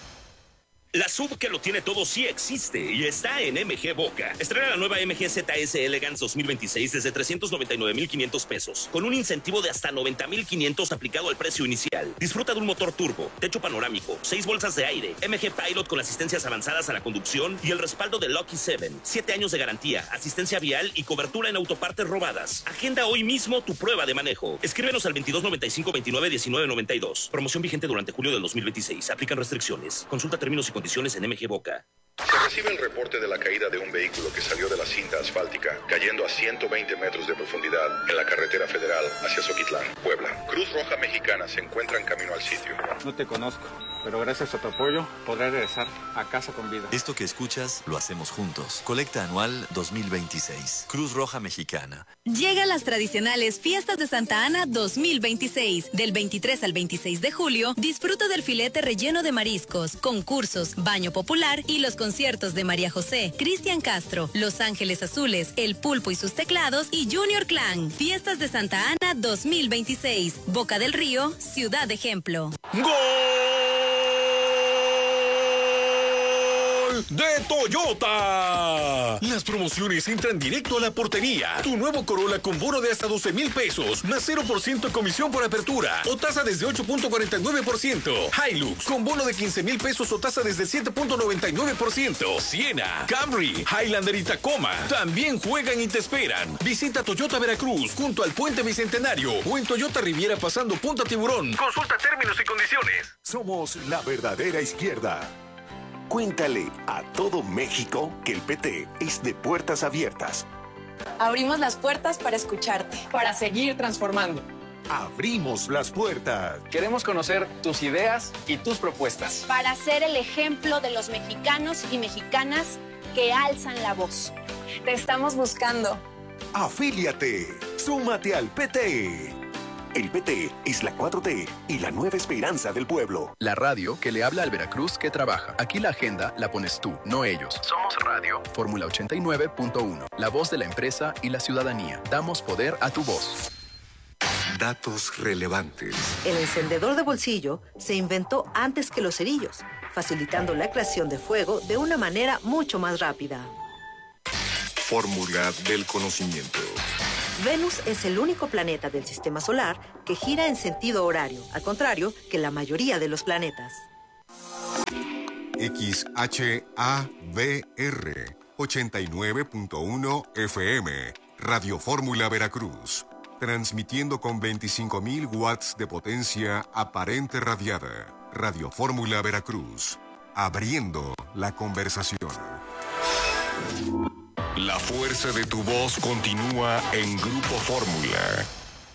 La S U V que lo tiene todo sí existe y está en M G Boca. Estrena la nueva M G Z S Elegance dos mil veintiséis desde trescientos noventa y nueve mil quinientos pesos, con un incentivo de hasta noventa mil quinientos aplicado al precio inicial. Disfruta de un motor turbo, techo panorámico, seis bolsas de aire, M G Pilot con asistencias avanzadas a la conducción y el respaldo de Lucky siete. Siete años de garantía, asistencia vial y cobertura en autopartes robadas. Agenda hoy mismo tu prueba de manejo. Escríbenos al veintidós noventa y cinco veintinueve diecinueve noventa y dos. Promoción vigente durante julio del dos mil veintiséis. Aplican restricciones. Consulta términos y condiciones en M G Boca. Se recibe el reporte de la caída de un vehículo que salió de la cinta asfáltica, cayendo a ciento veinte metros de profundidad en la carretera federal hacia Zoquitlán, Puebla. Cruz Roja Mexicana se encuentra en camino al sitio. No te conozco, pero gracias a tu apoyo podré regresar a casa con vida. Esto que escuchas lo hacemos juntos. Colecta anual dos mil veintiséis. Cruz Roja Mexicana. Llegan las tradicionales Fiestas de Santa Ana dos mil veintiséis. Del veintitrés al veintiséis de julio, disfruta del filete relleno de mariscos, concursos, baño popular y los conciertos de María José, Cristian Castro, Los Ángeles Azules, El Pulpo y sus teclados y Junior Clan. Fiestas de Santa Ana dos mil veintiséis. Boca del Río, Ciudad Ejemplo. ¡Gol de Toyota! Las promociones entran directo a la portería. Tu nuevo Corolla con bono de hasta doce mil pesos, más cero por ciento comisión por apertura o tasa desde ocho punto cuarenta y nueve por ciento. Hilux con bono de quince mil pesos o tasa desde siete punto noventa y nueve por ciento. Siena, Camry, Highlander y Tacoma también juegan y te esperan. Visita Toyota Veracruz junto al Puente Bicentenario o en Toyota Riviera pasando Punta Tiburón. Consulta términos y condiciones. Somos la verdadera izquierda. Cuéntale a todo México que el P T es de puertas abiertas. Abrimos las puertas para escucharte. Para seguir transformando. Abrimos las puertas. Queremos conocer tus ideas y tus propuestas. Para ser el ejemplo de los mexicanos y mexicanas que alzan la voz. Te estamos buscando. Afíliate. Súmate al P T. El P T es la cuatro T y la nueva esperanza del pueblo. La radio que le habla al Veracruz que trabaja. Aquí la agenda la pones tú, no ellos. Somos radio. Fórmula ochenta y nueve punto uno. La voz de la empresa y la ciudadanía. Damos poder a tu voz. Datos relevantes. El encendedor de bolsillo se inventó antes que los cerillos, facilitando la creación de fuego de una manera mucho más rápida. Fórmula del conocimiento. Venus es el único planeta del sistema solar que gira en sentido horario, al contrario que la mayoría de los planetas. X H A V R ochenta y nueve punto uno F M. Radio Fórmula Veracruz. Transmitiendo con veinticinco mil watts de potencia aparente radiada. Radio Fórmula Veracruz. Abriendo la conversación. La fuerza de tu voz continúa en Grupo Fórmula.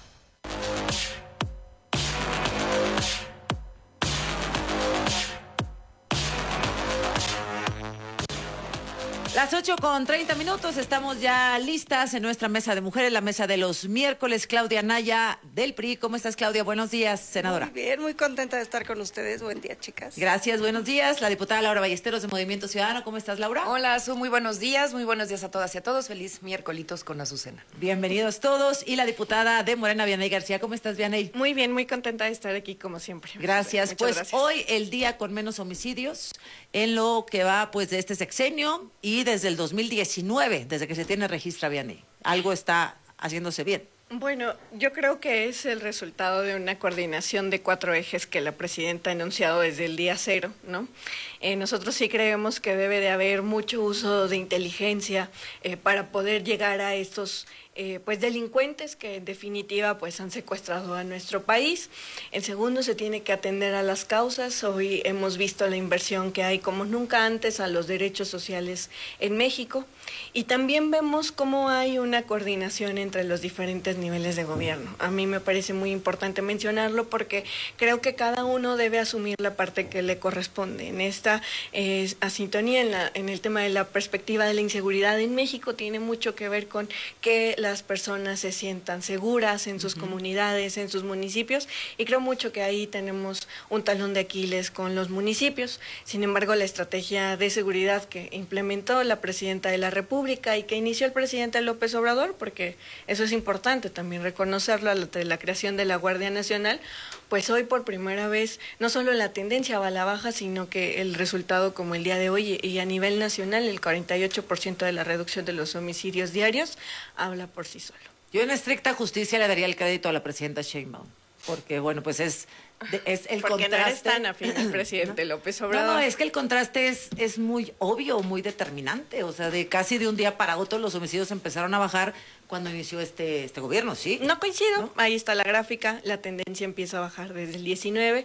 Las ocho con treinta minutos, estamos ya listas en nuestra mesa de mujeres, la mesa de los miércoles. Claudia Naya del P R I. ¿Cómo estás, Claudia? Buenos días, senadora. Muy bien, muy contenta de estar con ustedes. Buen día, chicas. Gracias, buenos días. La diputada Laura Ballesteros de Movimiento Ciudadano. ¿Cómo estás, Laura? Hola, Azu, muy buenos días. Muy buenos días a todas y a todos. Feliz miércolitos con Azucena. Bienvenidos todos. Y la diputada de Morena, Vianey García. ¿Cómo estás, Vianey? Muy bien, muy contenta de estar aquí como siempre. Gracias. Muchas pues gracias. Hoy el día con menos homicidios en lo que va pues de este sexenio y desde el dos mil diecinueve, desde que se tiene registro, Vianey. Algo está haciéndose bien. Bueno, yo creo que es el resultado de una coordinación de cuatro ejes que la presidenta ha anunciado desde el día cero, ¿no? Eh, nosotros sí creemos que debe de haber mucho uso de inteligencia eh, para poder llegar a estos eh, pues delincuentes que en definitiva pues han secuestrado a nuestro país. El segundo, se tiene que atender a las causas. Hoy hemos visto la inversión que hay como nunca antes a los derechos sociales en México. Y también vemos cómo hay una coordinación entre los diferentes niveles de gobierno. A mí me parece muy importante mencionarlo porque creo que cada uno debe asumir la parte que le corresponde. En esta eh, asintonía, en, la, en el tema de la perspectiva de la inseguridad en México, tiene mucho que ver con que las personas se sientan seguras en sus uh-huh. comunidades, en sus municipios, y creo mucho que ahí tenemos un talón de Aquiles con los municipios. Sin embargo, la estrategia de seguridad que implementó la presidenta de la República y que inició el presidente López Obrador, porque eso es importante también reconocerlo, a la, la creación de la Guardia Nacional, pues hoy por primera vez no solo la tendencia va a la baja, sino que el resultado como el día de hoy y a nivel nacional, el cuarenta y ocho por ciento de la reducción de los homicidios diarios, habla por sí solo. Yo en estricta justicia le daría el crédito a la presidenta Sheinbaum, porque bueno, pues es... De, es el Porque contraste. no eres tan afín al presidente López Obrador. No, no, es que el contraste es, es muy obvio, muy determinante. O sea, de casi de un día para otro los homicidios empezaron a bajar cuando inició este, este gobierno, ¿sí? No coincido. ¿No? Ahí está la gráfica. La tendencia empieza a bajar desde el diecinueve.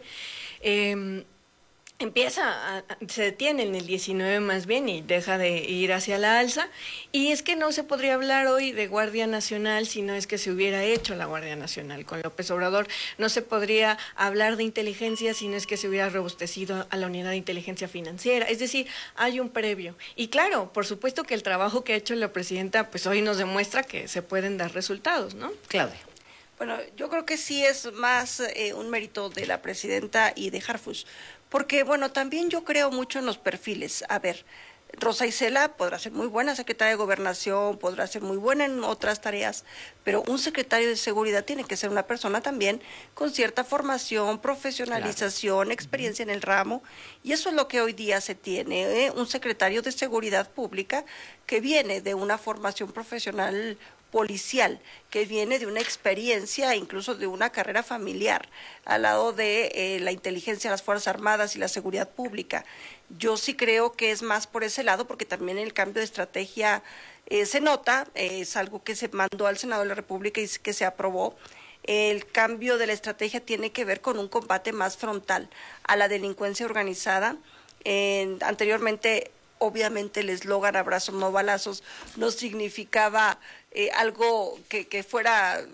Eh, Empieza, a, se detiene en el diecinueve más bien y deja de ir hacia la alza. Y es que no se podría hablar hoy de Guardia Nacional si no es que se hubiera hecho la Guardia Nacional con López Obrador. No se podría hablar de inteligencia si no es que se hubiera robustecido a la unidad de inteligencia financiera. Es decir, hay un previo. Y claro, por supuesto que el trabajo que ha hecho la presidenta pues hoy nos demuestra que se pueden dar resultados, ¿no? Claudia. Bueno, yo creo que sí es más eh, un mérito de la presidenta y de Harfuch, porque, bueno, también yo creo mucho en los perfiles. A ver, Rosa Isela podrá ser muy buena secretaria de Gobernación, podrá ser muy buena en otras tareas, pero un secretario de Seguridad tiene que ser una persona también con cierta formación, profesionalización, claro. experiencia en el ramo, y eso es lo que hoy día se tiene, ¿eh? Un secretario de Seguridad Pública que viene de una formación profesional policial, que viene de una experiencia, incluso de una carrera familiar, al lado de eh, la inteligencia, las Fuerzas Armadas y la seguridad pública. Yo sí creo que es más por ese lado, porque también el cambio de estrategia eh, se nota, eh, es algo que se mandó al Senado de la República y que se aprobó. El cambio de la estrategia tiene que ver con un combate más frontal a la delincuencia organizada. Eh, anteriormente, obviamente, el eslogan "abrazos no balazos" no significaba eh, algo que, que fuera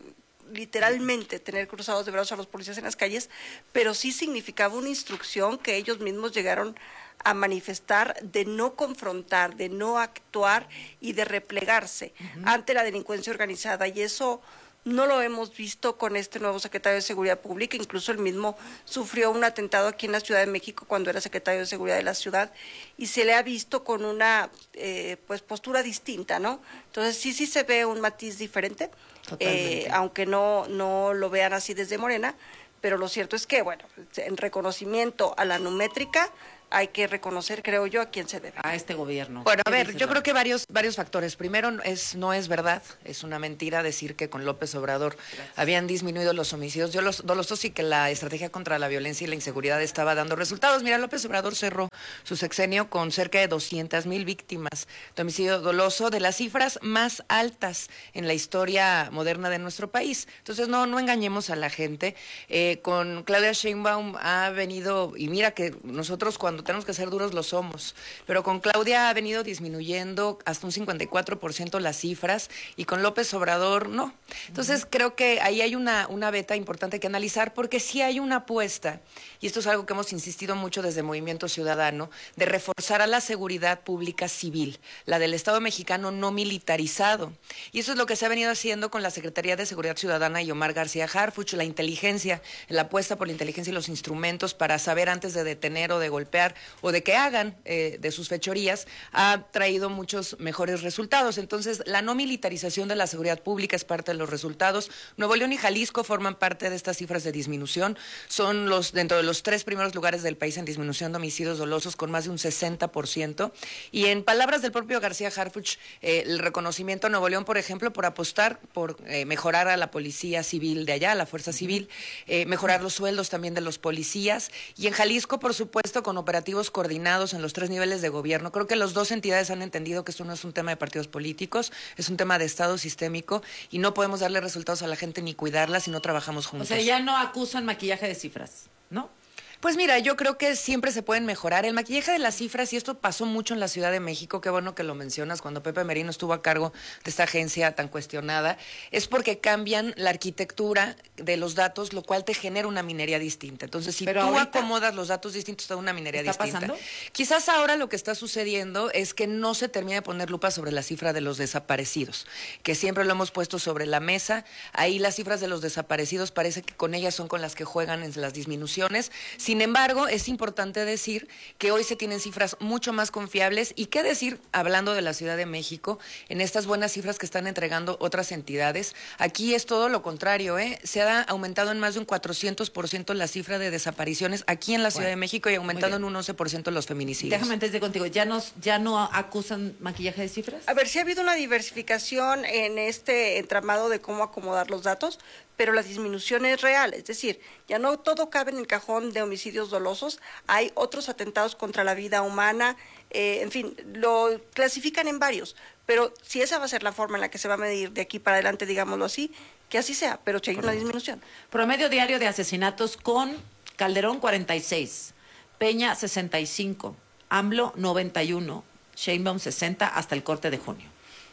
literalmente tener cruzados de brazos a los policías en las calles, pero sí significaba una instrucción que ellos mismos llegaron a manifestar de no confrontar, de no actuar y de replegarse uh-huh. ante la delincuencia organizada, y eso no lo hemos visto con este nuevo secretario de Seguridad Pública. Incluso él mismo sufrió un atentado aquí en la Ciudad de México cuando era secretario de Seguridad de la ciudad, y se le ha visto con una eh, pues postura distinta, ¿no? Entonces sí, sí se ve un matiz diferente, eh, aunque no, no lo vean así desde Morena, pero lo cierto es que, bueno, en reconocimiento a la numétrica, hay que reconocer, creo yo, a quién se debe. A este gobierno. Bueno, a ver, yo creo que varios varios factores. Primero, es no es verdad, es una mentira decir que con López Obrador Gracias. habían disminuido los homicidios. Yo los dolosos y que la estrategia contra la violencia y la inseguridad estaba dando resultados. Mira, López Obrador cerró su sexenio con cerca de doscientas mil víctimas de homicidio doloso, de las cifras más altas en la historia moderna de nuestro país. Entonces, no no engañemos a la gente. Eh, con Claudia Sheinbaum ha venido, y mira que nosotros cuando tenemos que ser duros lo somos, pero con Claudia ha venido disminuyendo hasta un cincuenta y cuatro por ciento las cifras, y con López Obrador no. Entonces uh-huh. creo que ahí hay una, una beta importante que analizar, porque sí hay una apuesta, y esto es algo que hemos insistido mucho desde Movimiento Ciudadano, de reforzar a la seguridad pública civil, la del Estado mexicano no militarizado, y eso es lo que se ha venido haciendo con la Secretaría de Seguridad Ciudadana y Omar García Harfuch, la inteligencia, la apuesta por la inteligencia y los instrumentos para saber antes de detener o de golpear o de que hagan eh, de sus fechorías, ha traído muchos mejores resultados. Entonces, la no militarización de la seguridad pública es parte de los resultados. Nuevo León y Jalisco forman parte de estas cifras de disminución. Son los dentro de los tres primeros lugares del país en disminución de homicidios dolosos, con más de un sesenta por ciento. Y en palabras del propio García Harfuch, eh, el reconocimiento a Nuevo León, por ejemplo, por apostar por eh, mejorar a la policía civil de allá, a la fuerza civil, eh, mejorar los sueldos también de los policías. Y en Jalisco, por supuesto, con operativos coordinados en los tres niveles de gobierno. Creo que las dos entidades han entendido que esto no es un tema de partidos políticos, es un tema de Estado sistémico, y no podemos darle resultados a la gente ni cuidarla si no trabajamos juntos. O sea, ya no acusan maquillaje de cifras, ¿no? Pues mira, yo creo que siempre se pueden mejorar. El maquillaje de las cifras, y esto pasó mucho en la Ciudad de México, qué bueno que lo mencionas, cuando Pepe Merino estuvo a cargo de esta agencia tan cuestionada, es porque cambian la arquitectura de los datos, lo cual te genera una minería distinta. Entonces, si Pero tú ahorita, acomodas los datos distintos, te da una minería ¿está distinta. pasando? Quizás ahora lo que está sucediendo es que no se termina de poner lupa sobre la cifra de los desaparecidos, que siempre lo hemos puesto sobre la mesa. Ahí las cifras de los desaparecidos parece que con ellas son con las que juegan en las disminuciones. Sin embargo, es importante decir que hoy se tienen cifras mucho más confiables, y qué decir, hablando de la Ciudad de México, en estas buenas cifras que están entregando otras entidades. Aquí es todo lo contrario, ¿eh? Se ha aumentado en más de un cuatrocientos por ciento la cifra de desapariciones aquí en la Ciudad bueno, de México, y aumentado en un once por ciento los feminicidios. Déjame antes de contigo, ¿ya, nos, ¿ya no acusan maquillaje de cifras? A ver, sí ha habido una diversificación en este entramado de cómo acomodar los datos, pero la disminución es real, es decir, ya no todo cabe en el cajón de homicidios dolosos, hay otros atentados contra la vida humana, eh, en fin, lo clasifican en varios, pero si esa va a ser la forma en la que se va a medir de aquí para adelante, digámoslo así, que así sea, pero si hay una disminución. Promedio diario de asesinatos con Calderón cuarenta y seis, Peña sesenta y cinco, AMLO noventa y uno, Sheinbaum sesenta hasta el corte de junio.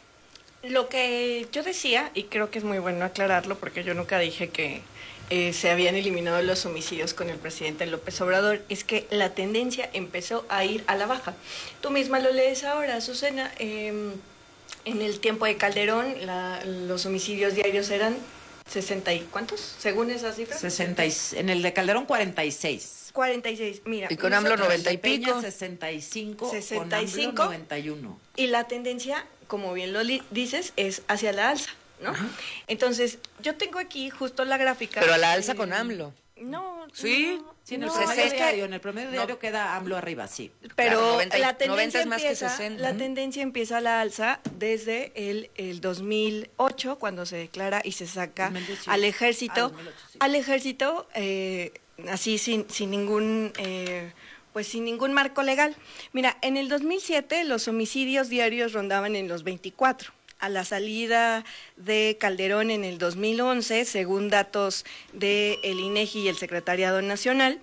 Lo que yo decía, y creo que es muy bueno aclararlo, porque yo nunca dije que eh, se habían eliminado los homicidios con el presidente López Obrador, es que la tendencia empezó a ir a la baja. Tú misma lo lees ahora, Azucena, eh, en el tiempo de Calderón la, los homicidios diarios eran sesenta y ¿cuántos? Según esas cifras. sesenta, en el de Calderón cuarenta y seis. cuarenta y seis, mira. Y con AMLO noventa y pico. sesenta y cinco, sesenta y cinco, con AMLO noventa y uno. Y la tendencia, como bien lo dices, es hacia la alza, ¿no? Ajá. Entonces, yo tengo aquí justo la gráfica. Pero a la alza eh, con AMLO. No, ¿sí? No, sí, en el no, promedio es diario, que, en el promedio diario no, queda AMLO arriba, sí. Pero claro, noventa, la tendencia noventa es más empieza, que sesenta. La tendencia empieza a la alza desde el, el dos mil ocho, cuando se declara y se saca al ejército, ah, dos mil ocho, sí. al ejército, eh, así sin, sin ningún... Eh, pues sin ningún marco legal. Mira, en el dos mil siete los homicidios diarios rondaban en los veinticuatro. A la salida de Calderón en el dos mil once, según datos del INEGI y el Secretariado Nacional,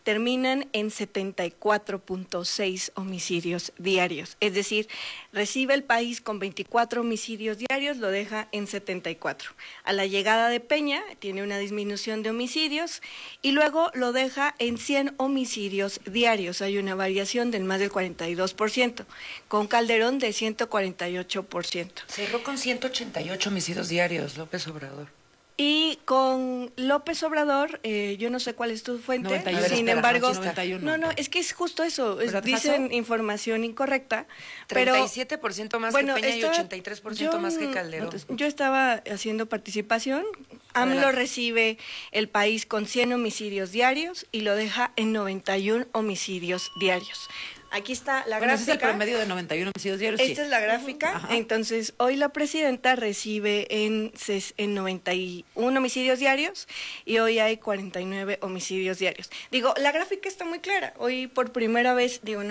terminan en setenta y cuatro punto seis homicidios diarios. Es decir, recibe el país con veinticuatro homicidios diarios, lo deja en setenta y cuatro. A la llegada de Peña tiene una disminución de homicidios y luego lo deja en cien homicidios diarios. Hay una variación del más del cuarenta y dos por ciento, con Calderón de ciento cuarenta y ocho por ciento. Cerró con ciento ochenta y ocho homicidios diarios, López Obrador. Y con López Obrador, eh, yo no sé cuál es tu fuente, noventa y uno. sin Espera, embargo, noventa y uno. no, no, es que es justo eso, es- ¿Verdad, dicen Jaso? información incorrecta, pero treinta y siete por ciento más bueno, que Peña estaba- y ochenta y tres por ciento yo más que n- Calderón. Yo estaba haciendo participación, AMLO Adelante. recibe el país con cien homicidios diarios y lo deja en noventa y uno homicidios diarios. Aquí está la Bueno, ese es el gráfica. promedio de noventa y uno homicidios diarios. Esta sí. es la gráfica. Entonces, hoy la presidenta recibe en, ses- en noventa y uno homicidios diarios y hoy hay cuarenta y nueve homicidios diarios. Digo, la gráfica está muy clara. Hoy por primera vez, digo, no